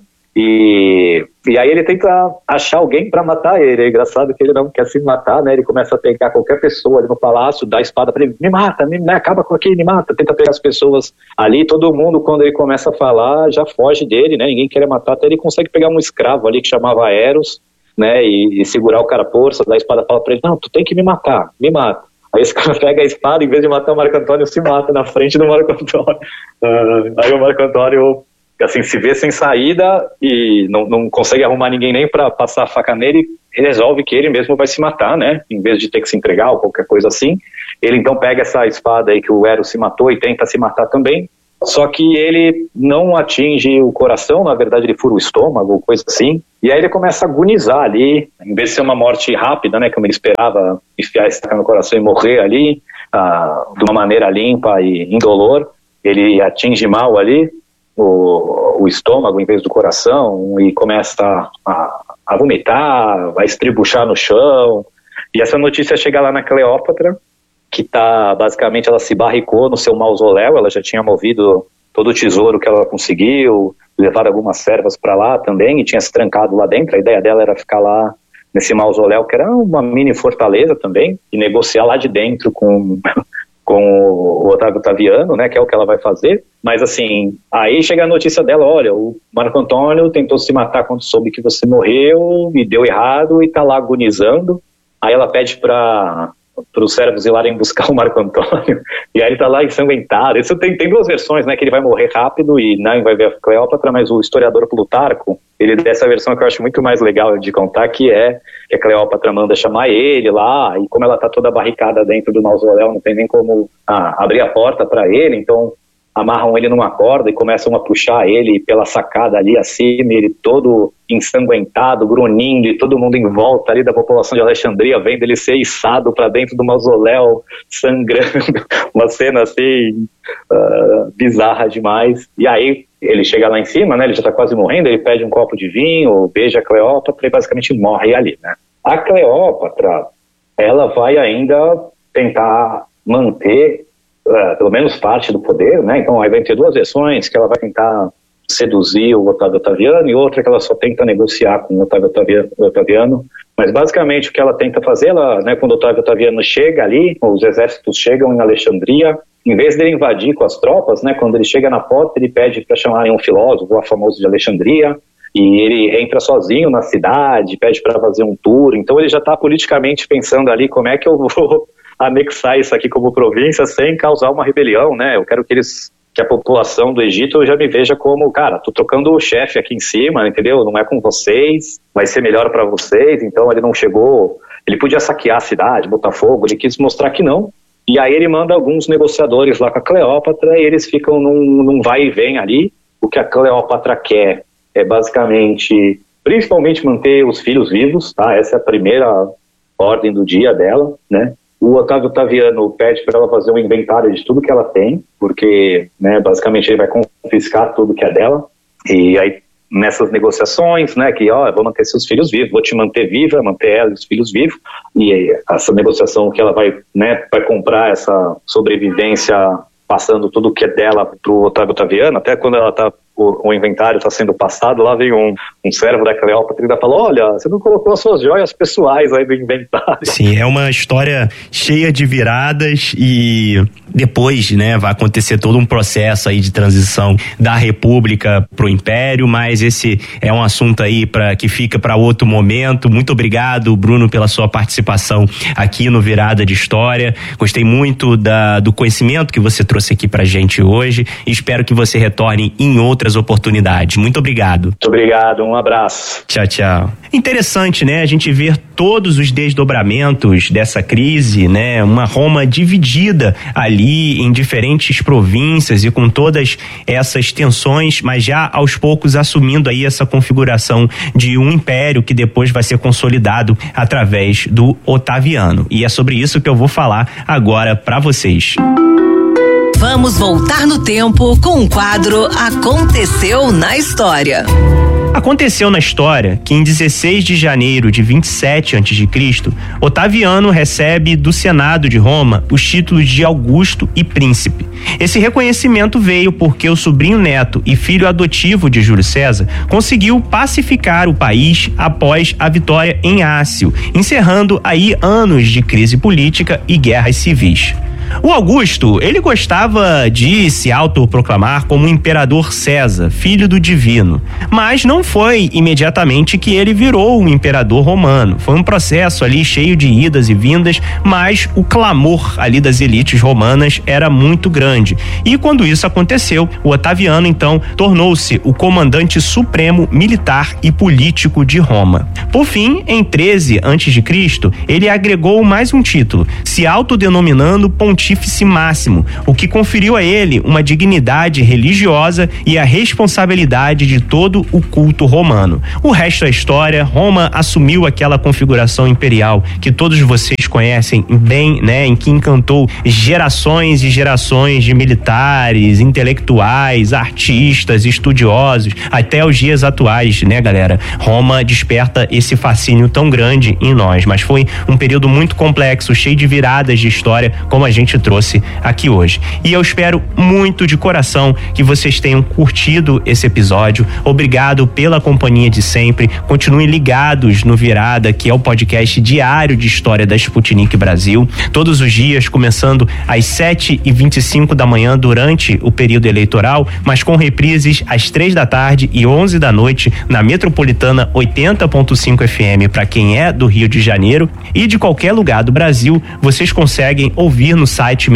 e aí ele tenta achar alguém para matar ele. É engraçado que ele não quer se matar, né? Ele começa a pegar qualquer pessoa ali no palácio, dá a espada para ele, me mata, acaba com aquele, me mata, tenta pegar as pessoas ali, todo mundo quando ele começa a falar já foge dele, né? Ninguém quer matar, até ele consegue pegar um escravo ali que chamava Eros, né? E segurar o cara por força, dá a espada, fala para ele, não, tu tem que me matar, me mata. Aí esse cara pega a espada, em vez de matar o Marco Antônio, se mata na frente do Marco Antônio. Aí o Marco Antônio assim, se vê sem saída e não consegue arrumar ninguém nem para passar a faca nele, ele resolve que ele mesmo vai se matar, né? Em vez de ter que se entregar ou qualquer coisa assim, Ele então pega essa espada aí que o Eros se matou e tenta se matar também, só que ele não atinge o coração, na verdade ele fura o estômago, coisa assim, e aí ele começa a agonizar ali, em vez de ser uma morte rápida, né, como ele esperava, enfiar a estaca no coração e morrer ali, de uma maneira limpa e indolor, ele atinge mal ali o estômago em vez do coração e começa a vomitar, a estribuchar no chão, e essa notícia chega lá na Cleópatra, que basicamente ela se barricou no seu mausoléu, ela já tinha movido todo o tesouro que ela conseguiu, levado algumas servas para lá também, e tinha se trancado lá dentro. A ideia dela era ficar lá nesse mausoléu, que era uma mini fortaleza também, e negociar lá de dentro com o Otávio Otaviano, né, que é o que ela vai fazer. Mas assim, aí chega a notícia dela, olha, o Marco Antônio tentou se matar quando soube que você morreu, e deu errado, e tá lá agonizando. Aí ela pede para os servos ir lá buscar o Marco Antônio, e aí ele tá lá ensanguentado. Isso tem duas versões, né, que ele vai morrer rápido e não vai ver a Cleópatra, mas o historiador Plutarco, ele dessa versão que eu acho muito mais legal de contar, que é que a Cleópatra manda chamar ele lá, e como ela tá toda barricada dentro do mausoléu, não tem nem como abrir a porta para ele, então amarram ele numa corda e começam a puxar ele pela sacada ali acima, ele todo ensanguentado, grunhindo, e todo mundo em volta ali da população de Alexandria vendo ele ser içado para dentro do mausoléu, sangrando, uma cena assim bizarra demais. E aí ele chega lá em cima, né, ele já está quase morrendo, ele pede um copo de vinho, beija a Cleópatra e basicamente morre ali, né. A Cleópatra, ela vai ainda tentar manter pelo menos parte do poder, né? Então aí vai ter duas versões, que ela vai tentar seduzir o Otávio Otaviano e outra que ela só tenta negociar com o Otávio Otaviano, mas basicamente o que ela tenta fazer, né, quando o Otávio Otaviano chega ali, os exércitos chegam em Alexandria, em vez dele invadir com as tropas, né, quando ele chega na porta ele pede para chamarem um filósofo, o famoso de Alexandria, e ele entra sozinho na cidade, pede para fazer um tour, então ele já está politicamente pensando ali como é que eu vou anexar isso aqui como província sem causar uma rebelião, né? Eu quero que a população do Egito já me veja como, cara, tô trocando o chefe aqui em cima, entendeu? Não é com vocês, vai ser melhor para vocês. Então ele não chegou, ele podia saquear a cidade, botar fogo, ele quis mostrar que não. E aí ele manda alguns negociadores lá com a Cleópatra e eles ficam num vai e vem ali. O que a Cleópatra quer é basicamente, principalmente manter os filhos vivos, tá? Essa é a primeira ordem do dia dela, né? O Otávio Otaviano pede para ela fazer um inventário de tudo que ela tem, porque, né, basicamente ele vai confiscar tudo que é dela. E aí, nessas negociações, né, que, eu vou manter seus filhos vivos, vou te manter viva, manter ela e os filhos vivos. E aí, essa negociação que ela vai comprar essa sobrevivência, passando tudo que é dela para o Otávio Otaviano, até quando ela o inventário está sendo passado, lá vem um servo da Cleópatra e ainda fala, olha, você não colocou as suas joias pessoais aí no inventário. Sim, é uma história cheia de viradas e depois, né, vai acontecer todo um processo aí de transição da República pro Império, mas esse é um assunto aí que fica para outro momento. Muito obrigado, Bruno, pela sua participação aqui no Virada de História. Gostei muito do conhecimento que você trouxe aqui pra gente hoje e espero que você retorne em outras oportunidades. Muito obrigado. Muito obrigado, um abraço. Tchau, tchau. Interessante, né? A gente ver todos os desdobramentos dessa crise, né? Uma Roma dividida ali em diferentes províncias e com todas essas tensões, mas já aos poucos assumindo aí essa configuração de um império que depois vai ser consolidado através do Otaviano. E é sobre isso que eu vou falar agora para vocês. Vamos voltar no tempo com o quadro Aconteceu na História. Aconteceu na história que em 16 de janeiro de 27 a.C., Otaviano recebe do Senado de Roma os títulos de Augusto e Príncipe. Esse reconhecimento veio porque o sobrinho neto e filho adotivo de Júlio César conseguiu pacificar o país após a vitória em Ácio, encerrando aí anos de crise política e guerras civis. O Augusto, ele gostava de se autoproclamar como imperador César, filho do divino, mas não foi imediatamente que ele virou um imperador romano. Foi um processo ali cheio de idas e vindas, mas o clamor ali das elites romanas era muito grande. E quando isso aconteceu, o Otaviano então tornou-se o comandante supremo militar e político de Roma. Por fim, em 13 a.C., ele agregou mais um título, se autodenominando Pontífice Máximo, o que conferiu a ele uma dignidade religiosa e a responsabilidade de todo o culto romano. O resto é história. Roma assumiu aquela configuração imperial que todos vocês conhecem bem, né, em que encantou gerações e gerações de militares, intelectuais, artistas, estudiosos, até os dias atuais, né, galera? Roma desperta esse fascínio tão grande em nós, mas foi um período muito complexo, cheio de viradas de história, como a gente trouxe aqui hoje. E eu espero muito de coração que vocês tenham curtido esse episódio. Obrigado pela companhia de sempre. Continuem ligados no Virada, que é o podcast diário de história da Sputnik Brasil, todos os dias, começando às 7h25 da manhã durante o período eleitoral, mas com reprises às 3 da tarde e 11 da noite na Metropolitana 80.5 FM para quem é do Rio de Janeiro, e de qualquer lugar do Brasil vocês conseguem ouvir no site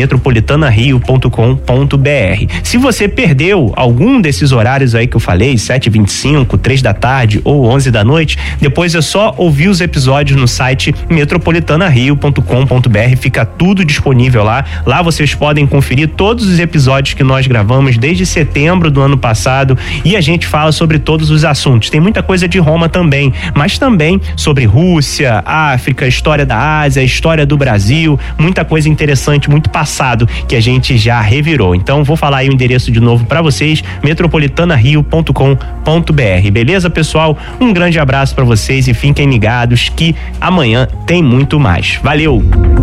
metropolitanario.com.br. Se você perdeu algum desses horários aí que eu falei, 7h25, 3 da tarde ou 11 da noite, depois é só ouvir os episódios no site metropolitanario.com.br, fica tudo disponível lá. Lá vocês podem conferir todos os episódios que nós gravamos desde setembro do ano passado, e a gente fala sobre todos os assuntos. Tem muita coisa de Roma também, mas também sobre Rússia, África, história da Ásia, história do Brasil, muita coisa interessante, muito passado que a gente já revirou. Então vou falar aí o endereço de novo para vocês, metropolitanario.com.br. Beleza, pessoal? Um grande abraço para vocês e fiquem ligados que amanhã tem muito mais. Valeu!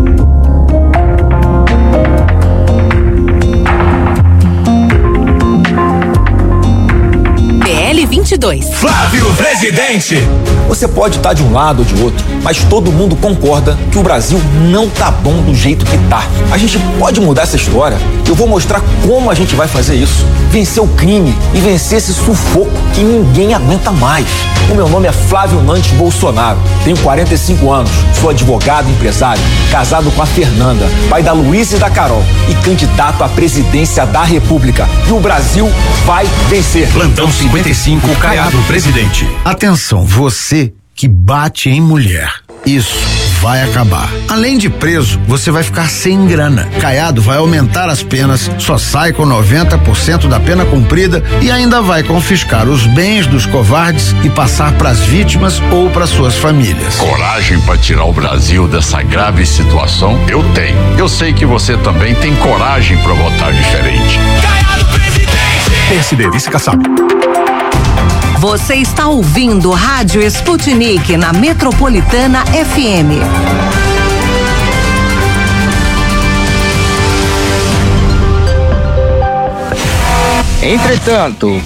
Flávio Presidente. Você pode estar de um lado ou de outro, mas todo mundo concorda que o Brasil não tá bom do jeito que tá. A gente pode mudar essa história. Eu vou mostrar como a gente vai fazer isso. Vencer o crime e vencer esse sufoco que ninguém aguenta mais. O meu nome é Flávio Nantes Bolsonaro. Tenho 45 anos, sou advogado e empresário, casado com a Fernanda, pai da Luísa e da Carol e candidato à presidência da República. E o Brasil vai vencer. Plantão 55, Caiado Presidente. Atenção, você que bate em mulher. Isso vai acabar. Além de preso, você vai ficar sem grana. Caiado vai aumentar as penas, só sai com 90% da pena cumprida e ainda vai confiscar os bens dos covardes e passar para as vítimas ou para suas famílias. Coragem para tirar o Brasil dessa grave situação? Eu tenho. Eu sei que você também tem coragem para votar diferente. Caiado Presidente. PSD, vice-caçado. Você está ouvindo Rádio Sputnik na Metropolitana FM. Entretanto,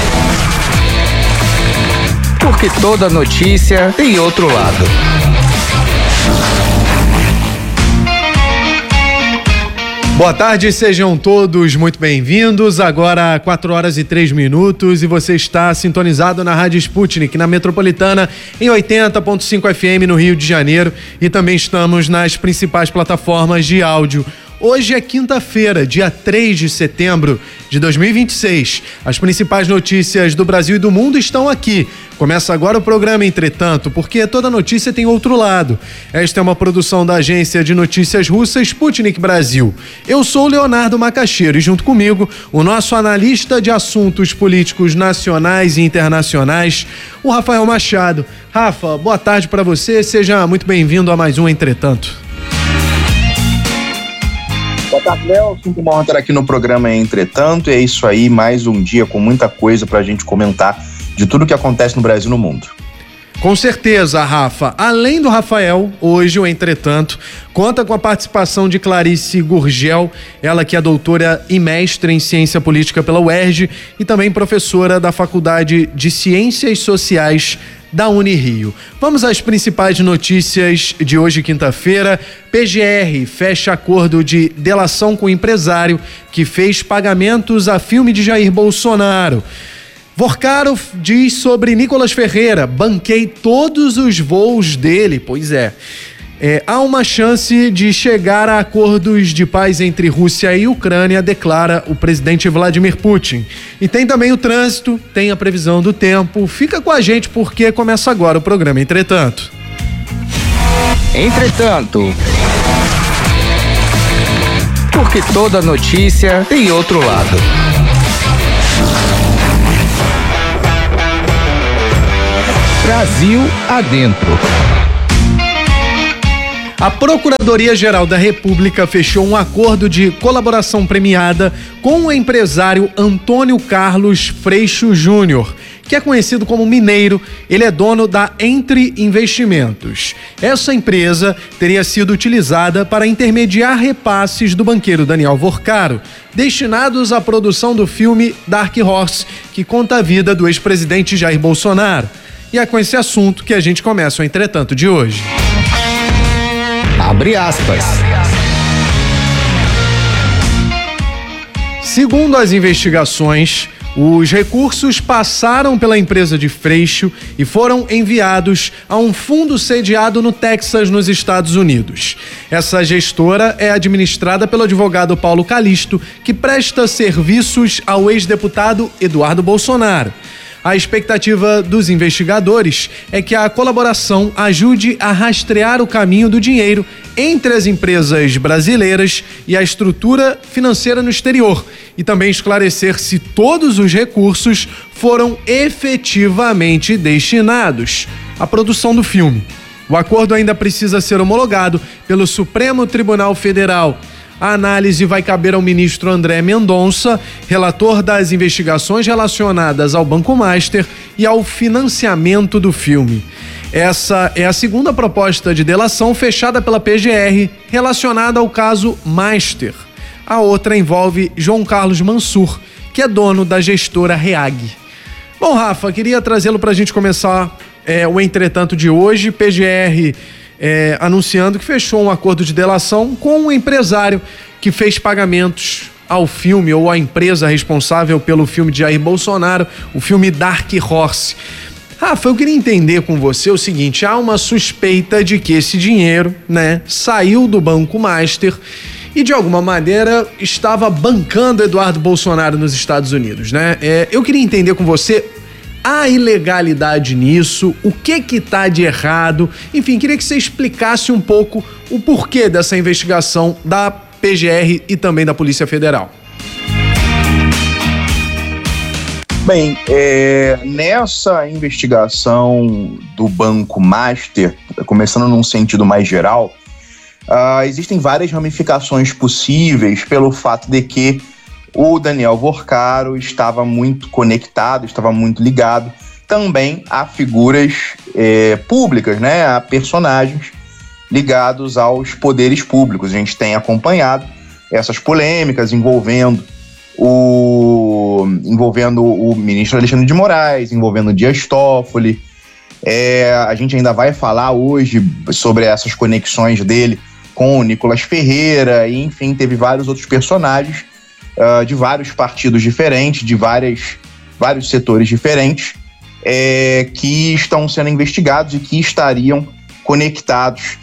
porque toda notícia tem outro lado. Boa tarde, sejam todos muito bem-vindos. Agora 4h03 e você está sintonizado na Rádio Sputnik, na Metropolitana, em 80.5 FM no Rio de Janeiro, e também estamos nas principais plataformas de áudio. Hoje é quinta-feira, dia 3 de setembro de 2026. As principais notícias do Brasil e do mundo estão aqui. Começa agora o programa Entretanto, porque toda notícia tem outro lado. Esta é uma produção da agência de notícias russa Sputnik Brasil. Eu sou o Leonardo Macaxeiro e junto comigo o nosso analista de assuntos políticos nacionais e internacionais, o Rafael Machado. Rafa, boa tarde para você, seja muito bem-vindo a mais um Entretanto. Boa tarde, Léo. Sinto uma honra estar aqui no programa Entretanto. E é isso aí, mais um dia com muita coisa pra gente comentar de tudo que acontece no Brasil e no mundo. Com certeza, Rafa. Além do Rafael, hoje o Entretanto conta com a participação de Clarice Gurgel, ela que é doutora e mestre em ciência política pela UERJ e também professora da Faculdade de Ciências Sociais da Unirio. Vamos às principais notícias de hoje, quinta-feira. PGR fecha acordo de delação com o empresário que fez pagamentos a filme de Jair Bolsonaro. Vorcaro diz sobre Nicolas Ferreira: banquei todos os voos dele. Pois é. Há uma chance de chegar a acordos de paz entre Rússia e Ucrânia, declara o presidente Vladimir Putin. E tem também o trânsito, tem a previsão do tempo. Fica com a gente porque começa agora o programa Entretanto. Porque toda notícia tem outro lado. Brasil adentro. A Procuradoria-Geral da República fechou um acordo de colaboração premiada com o empresário Antônio Carlos Freixo Júnior, que é conhecido como Mineiro. Ele é dono da Entre Investimentos. Essa empresa teria sido utilizada para intermediar repasses do banqueiro Daniel Vorcaro, destinados à produção do filme Dark Horse, que conta a vida do ex-presidente Jair Bolsonaro. E é com esse assunto que a gente começa o Entretanto de hoje. Abre aspas. Segundo as investigações, os recursos passaram pela empresa de Freixo e foram enviados a um fundo sediado no Texas, nos Estados Unidos. Essa gestora é administrada pelo advogado Paulo Calixto, que presta serviços ao ex-deputado Eduardo Bolsonaro. A expectativa dos investigadores é que a colaboração ajude a rastrear o caminho do dinheiro entre as empresas brasileiras e a estrutura financeira no exterior e também esclarecer se todos os recursos foram efetivamente destinados à produção do filme. O acordo ainda precisa ser homologado pelo Supremo Tribunal Federal. A análise vai caber ao ministro André Mendonça, relator das investigações relacionadas ao Banco Master e ao financiamento do filme. Essa é a segunda proposta de delação fechada pela PGR relacionada ao caso Master. A outra envolve João Carlos Mansur, que é dono da gestora Reag. Bom, Rafa, queria trazê-lo para a gente começar o Entretanto de hoje. PGR anunciando que fechou um acordo de delação com um empresário que fez pagamentos ao filme ou à empresa responsável pelo filme de Jair Bolsonaro, o filme Dark Horse. Rafa, eu queria entender com você o seguinte: há uma suspeita de que esse dinheiro, saiu do Banco Master e de alguma maneira estava bancando Eduardo Bolsonaro nos Estados Unidos, Eu queria entender com você: há ilegalidade nisso? O que tá de errado? Enfim, queria que você explicasse um pouco o porquê dessa investigação da PGR e também da Polícia Federal. Bem, nessa investigação do Banco Master, começando num sentido mais geral, existem várias ramificações possíveis pelo fato de que o Daniel Vorcaro estava muito conectado, estava muito ligado também a figuras públicas, a personagens ligados aos poderes públicos. A gente tem acompanhado essas polêmicas envolvendo o ministro Alexandre de Moraes, envolvendo o Dias Toffoli. A gente ainda vai falar hoje sobre essas conexões dele com o Nicolas Ferreira, e enfim, teve vários outros personagens de vários partidos diferentes, de vários setores diferentes, que estão sendo investigados e que estariam conectados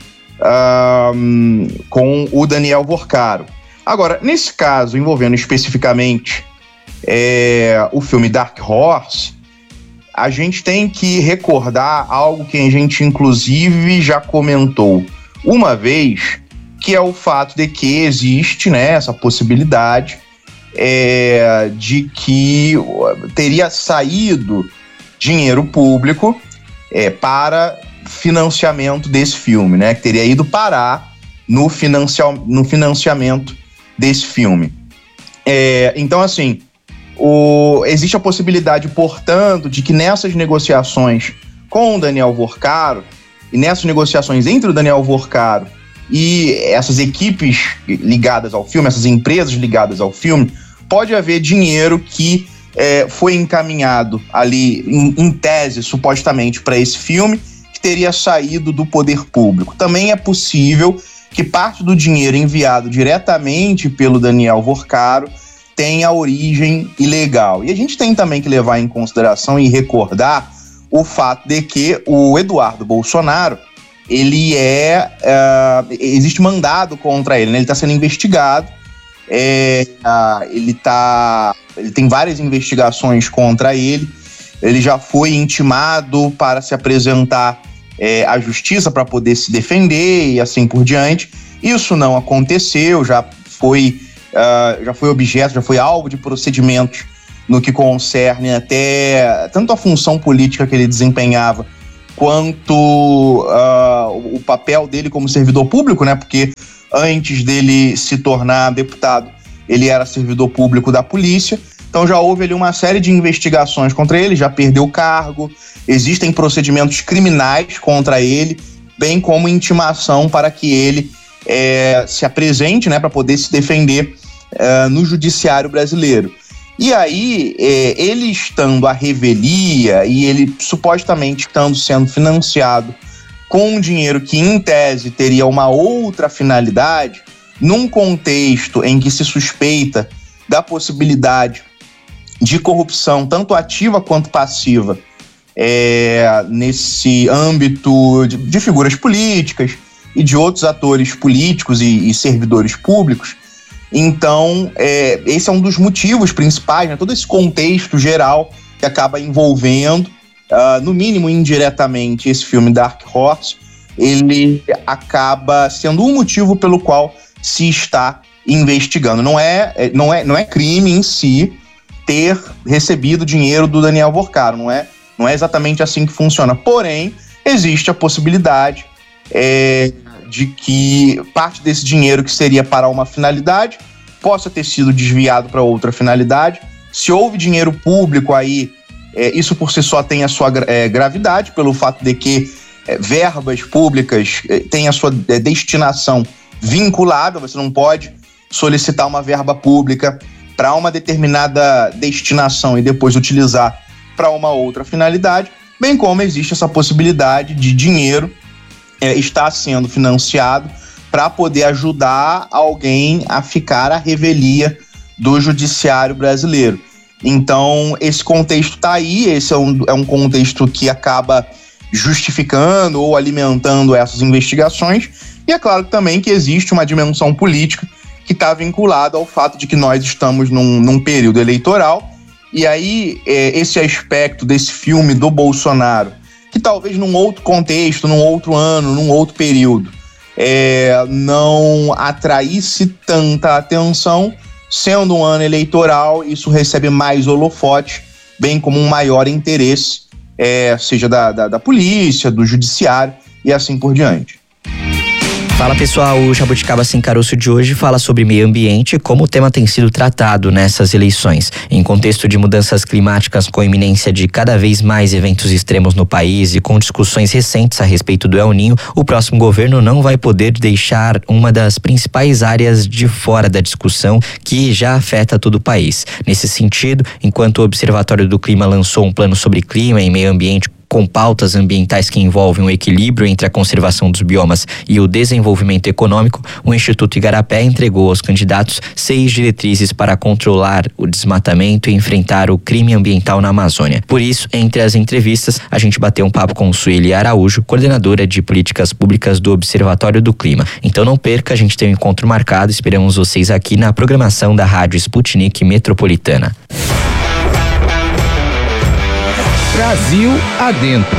com o Daniel Vorcaro. Agora, nesse caso, envolvendo especificamente o filme Dark Horse, a gente tem que recordar algo que a gente inclusive já comentou uma vez, que é o fato de que existe essa possibilidade de que teria saído dinheiro público para financiamento desse filme, que teria ido parar no financiamento desse filme. Então, assim, existe a possibilidade, portanto, de que nessas negociações com o Daniel Vorcaro e nessas negociações entre o Daniel Vorcaro e essas equipes ligadas ao filme, essas empresas ligadas ao filme, pode haver dinheiro que foi encaminhado ali, em tese, supostamente, para esse filme, que teria saído do poder público. Também é possível que parte do dinheiro enviado diretamente pelo Daniel Vorcaro tenha origem ilegal. E a gente tem também que levar em consideração e recordar o fato de que o Eduardo Bolsonaro, existe mandado contra ele, né? Ele está sendo investigado, ele tem várias investigações contra ele, ele já foi intimado para se apresentar à justiça para poder se defender e assim por diante. Isso não aconteceu, já foi objeto, já foi alvo de procedimentos no que concerne até tanto a função política que ele desempenhava quanto o papel dele como servidor público, né? Porque antes dele se tornar deputado, ele era servidor público da polícia. Então já houve ali uma série de investigações contra ele, já perdeu o cargo, existem procedimentos criminais contra ele, bem como intimação para que ele se apresente, né, para poder se defender no judiciário brasileiro. E aí, ele estando à revelia e ele supostamente estando sendo financiado com um dinheiro que, em tese, teria uma outra finalidade, num contexto em que se suspeita da possibilidade de corrupção, tanto ativa quanto passiva, nesse âmbito de figuras políticas e de outros atores políticos e servidores públicos. Então, esse é um dos motivos principais, né? Todo esse contexto geral que acaba envolvendo, no mínimo indiretamente, esse filme Dark Horse, ele acaba sendo um motivo pelo qual se está investigando. Não é crime em si ter recebido dinheiro do Daniel Vorcaro, não é exatamente assim que funciona. Porém, existe a possibilidade de que parte desse dinheiro que seria para uma finalidade possa ter sido desviado para outra finalidade. Se houve dinheiro público aí, isso por si só tem a sua gravidade, pelo fato de que verbas públicas têm a sua destinação vinculada. Você não pode solicitar uma verba pública para uma determinada destinação e depois utilizar para uma outra finalidade, bem como existe essa possibilidade de dinheiro está sendo financiado para poder ajudar alguém a ficar à revelia do judiciário brasileiro. Então, esse contexto está aí, esse é um contexto que acaba justificando ou alimentando essas investigações, e é claro também que existe uma dimensão política que está vinculada ao fato de que nós estamos num período eleitoral, e aí esse aspecto desse filme do Bolsonaro, que talvez num outro contexto, num outro ano, num outro período, não atraísse tanta atenção, sendo um ano eleitoral, isso recebe mais holofote, bem como um maior interesse, seja da polícia, do judiciário e assim por diante. Fala pessoal, o Jabuticaba Sem Caroço de hoje fala sobre meio ambiente e como o tema tem sido tratado nessas eleições. Em contexto de mudanças climáticas com a iminência de cada vez mais eventos extremos no país e com discussões recentes a respeito do El Niño, o próximo governo não vai poder deixar uma das principais áreas de fora da discussão que já afeta todo o país. Nesse sentido, enquanto o Observatório do Clima lançou um plano sobre clima e meio ambiente com pautas ambientais que envolvem o equilíbrio entre a conservação dos biomas e o desenvolvimento econômico, o Instituto Igarapé entregou aos candidatos 6 diretrizes para controlar o desmatamento e enfrentar o crime ambiental na Amazônia. Por isso, entre as entrevistas, a gente bateu um papo com Sueli Araújo, coordenadora de políticas públicas do Observatório do Clima. Então não perca, a gente tem um encontro marcado, esperamos vocês aqui na programação da Rádio Sputnik Metropolitana. Brasil Adentro.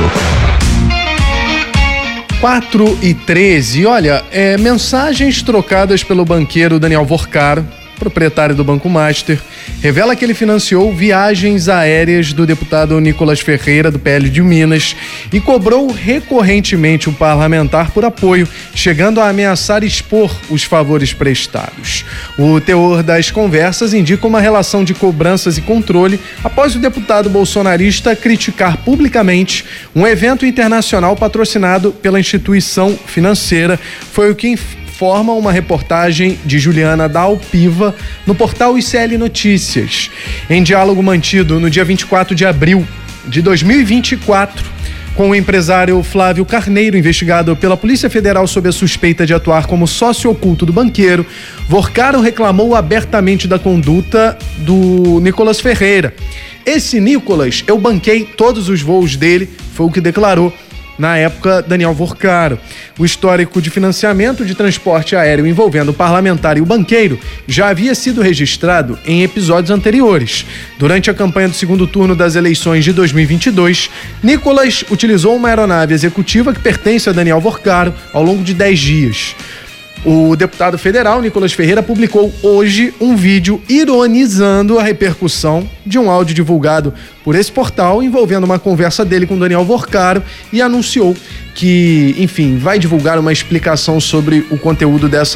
4h13, olha, mensagens trocadas pelo banqueiro Daniel Vorcaro, proprietário do Banco Master, revela que ele financiou viagens aéreas do deputado Nicolas Ferreira, do PL de Minas, e cobrou recorrentemente o parlamentar por apoio, chegando a ameaçar expor os favores prestados. O teor das conversas indica uma relação de cobranças e controle após o deputado bolsonarista criticar publicamente um evento internacional patrocinado pela instituição financeira. Foi o que informa uma reportagem de Juliana Dalpiva no portal ICL Notícias. Em diálogo mantido no dia 24 de abril de 2024, com o empresário Flávio Carneiro, investigado pela Polícia Federal sob a suspeita de atuar como sócio oculto do banqueiro, Vorcaro reclamou abertamente da conduta do Nicolas Ferreira. Esse Nicolas, eu banquei todos os voos dele, foi o que declarou na época Daniel Vorcaro. O histórico de financiamento de transporte aéreo envolvendo o parlamentar e o banqueiro já havia sido registrado em episódios anteriores. Durante a campanha do segundo turno das eleições de 2022, Nicolas utilizou uma aeronave executiva que pertence a Daniel Vorcaro ao longo de 10 dias. O deputado federal Nicolas Ferreira publicou hoje um vídeo ironizando a repercussão de um áudio divulgado por esse portal envolvendo uma conversa dele com Daniel Vorcaro e anunciou que, enfim, vai divulgar uma explicação sobre o conteúdo dessa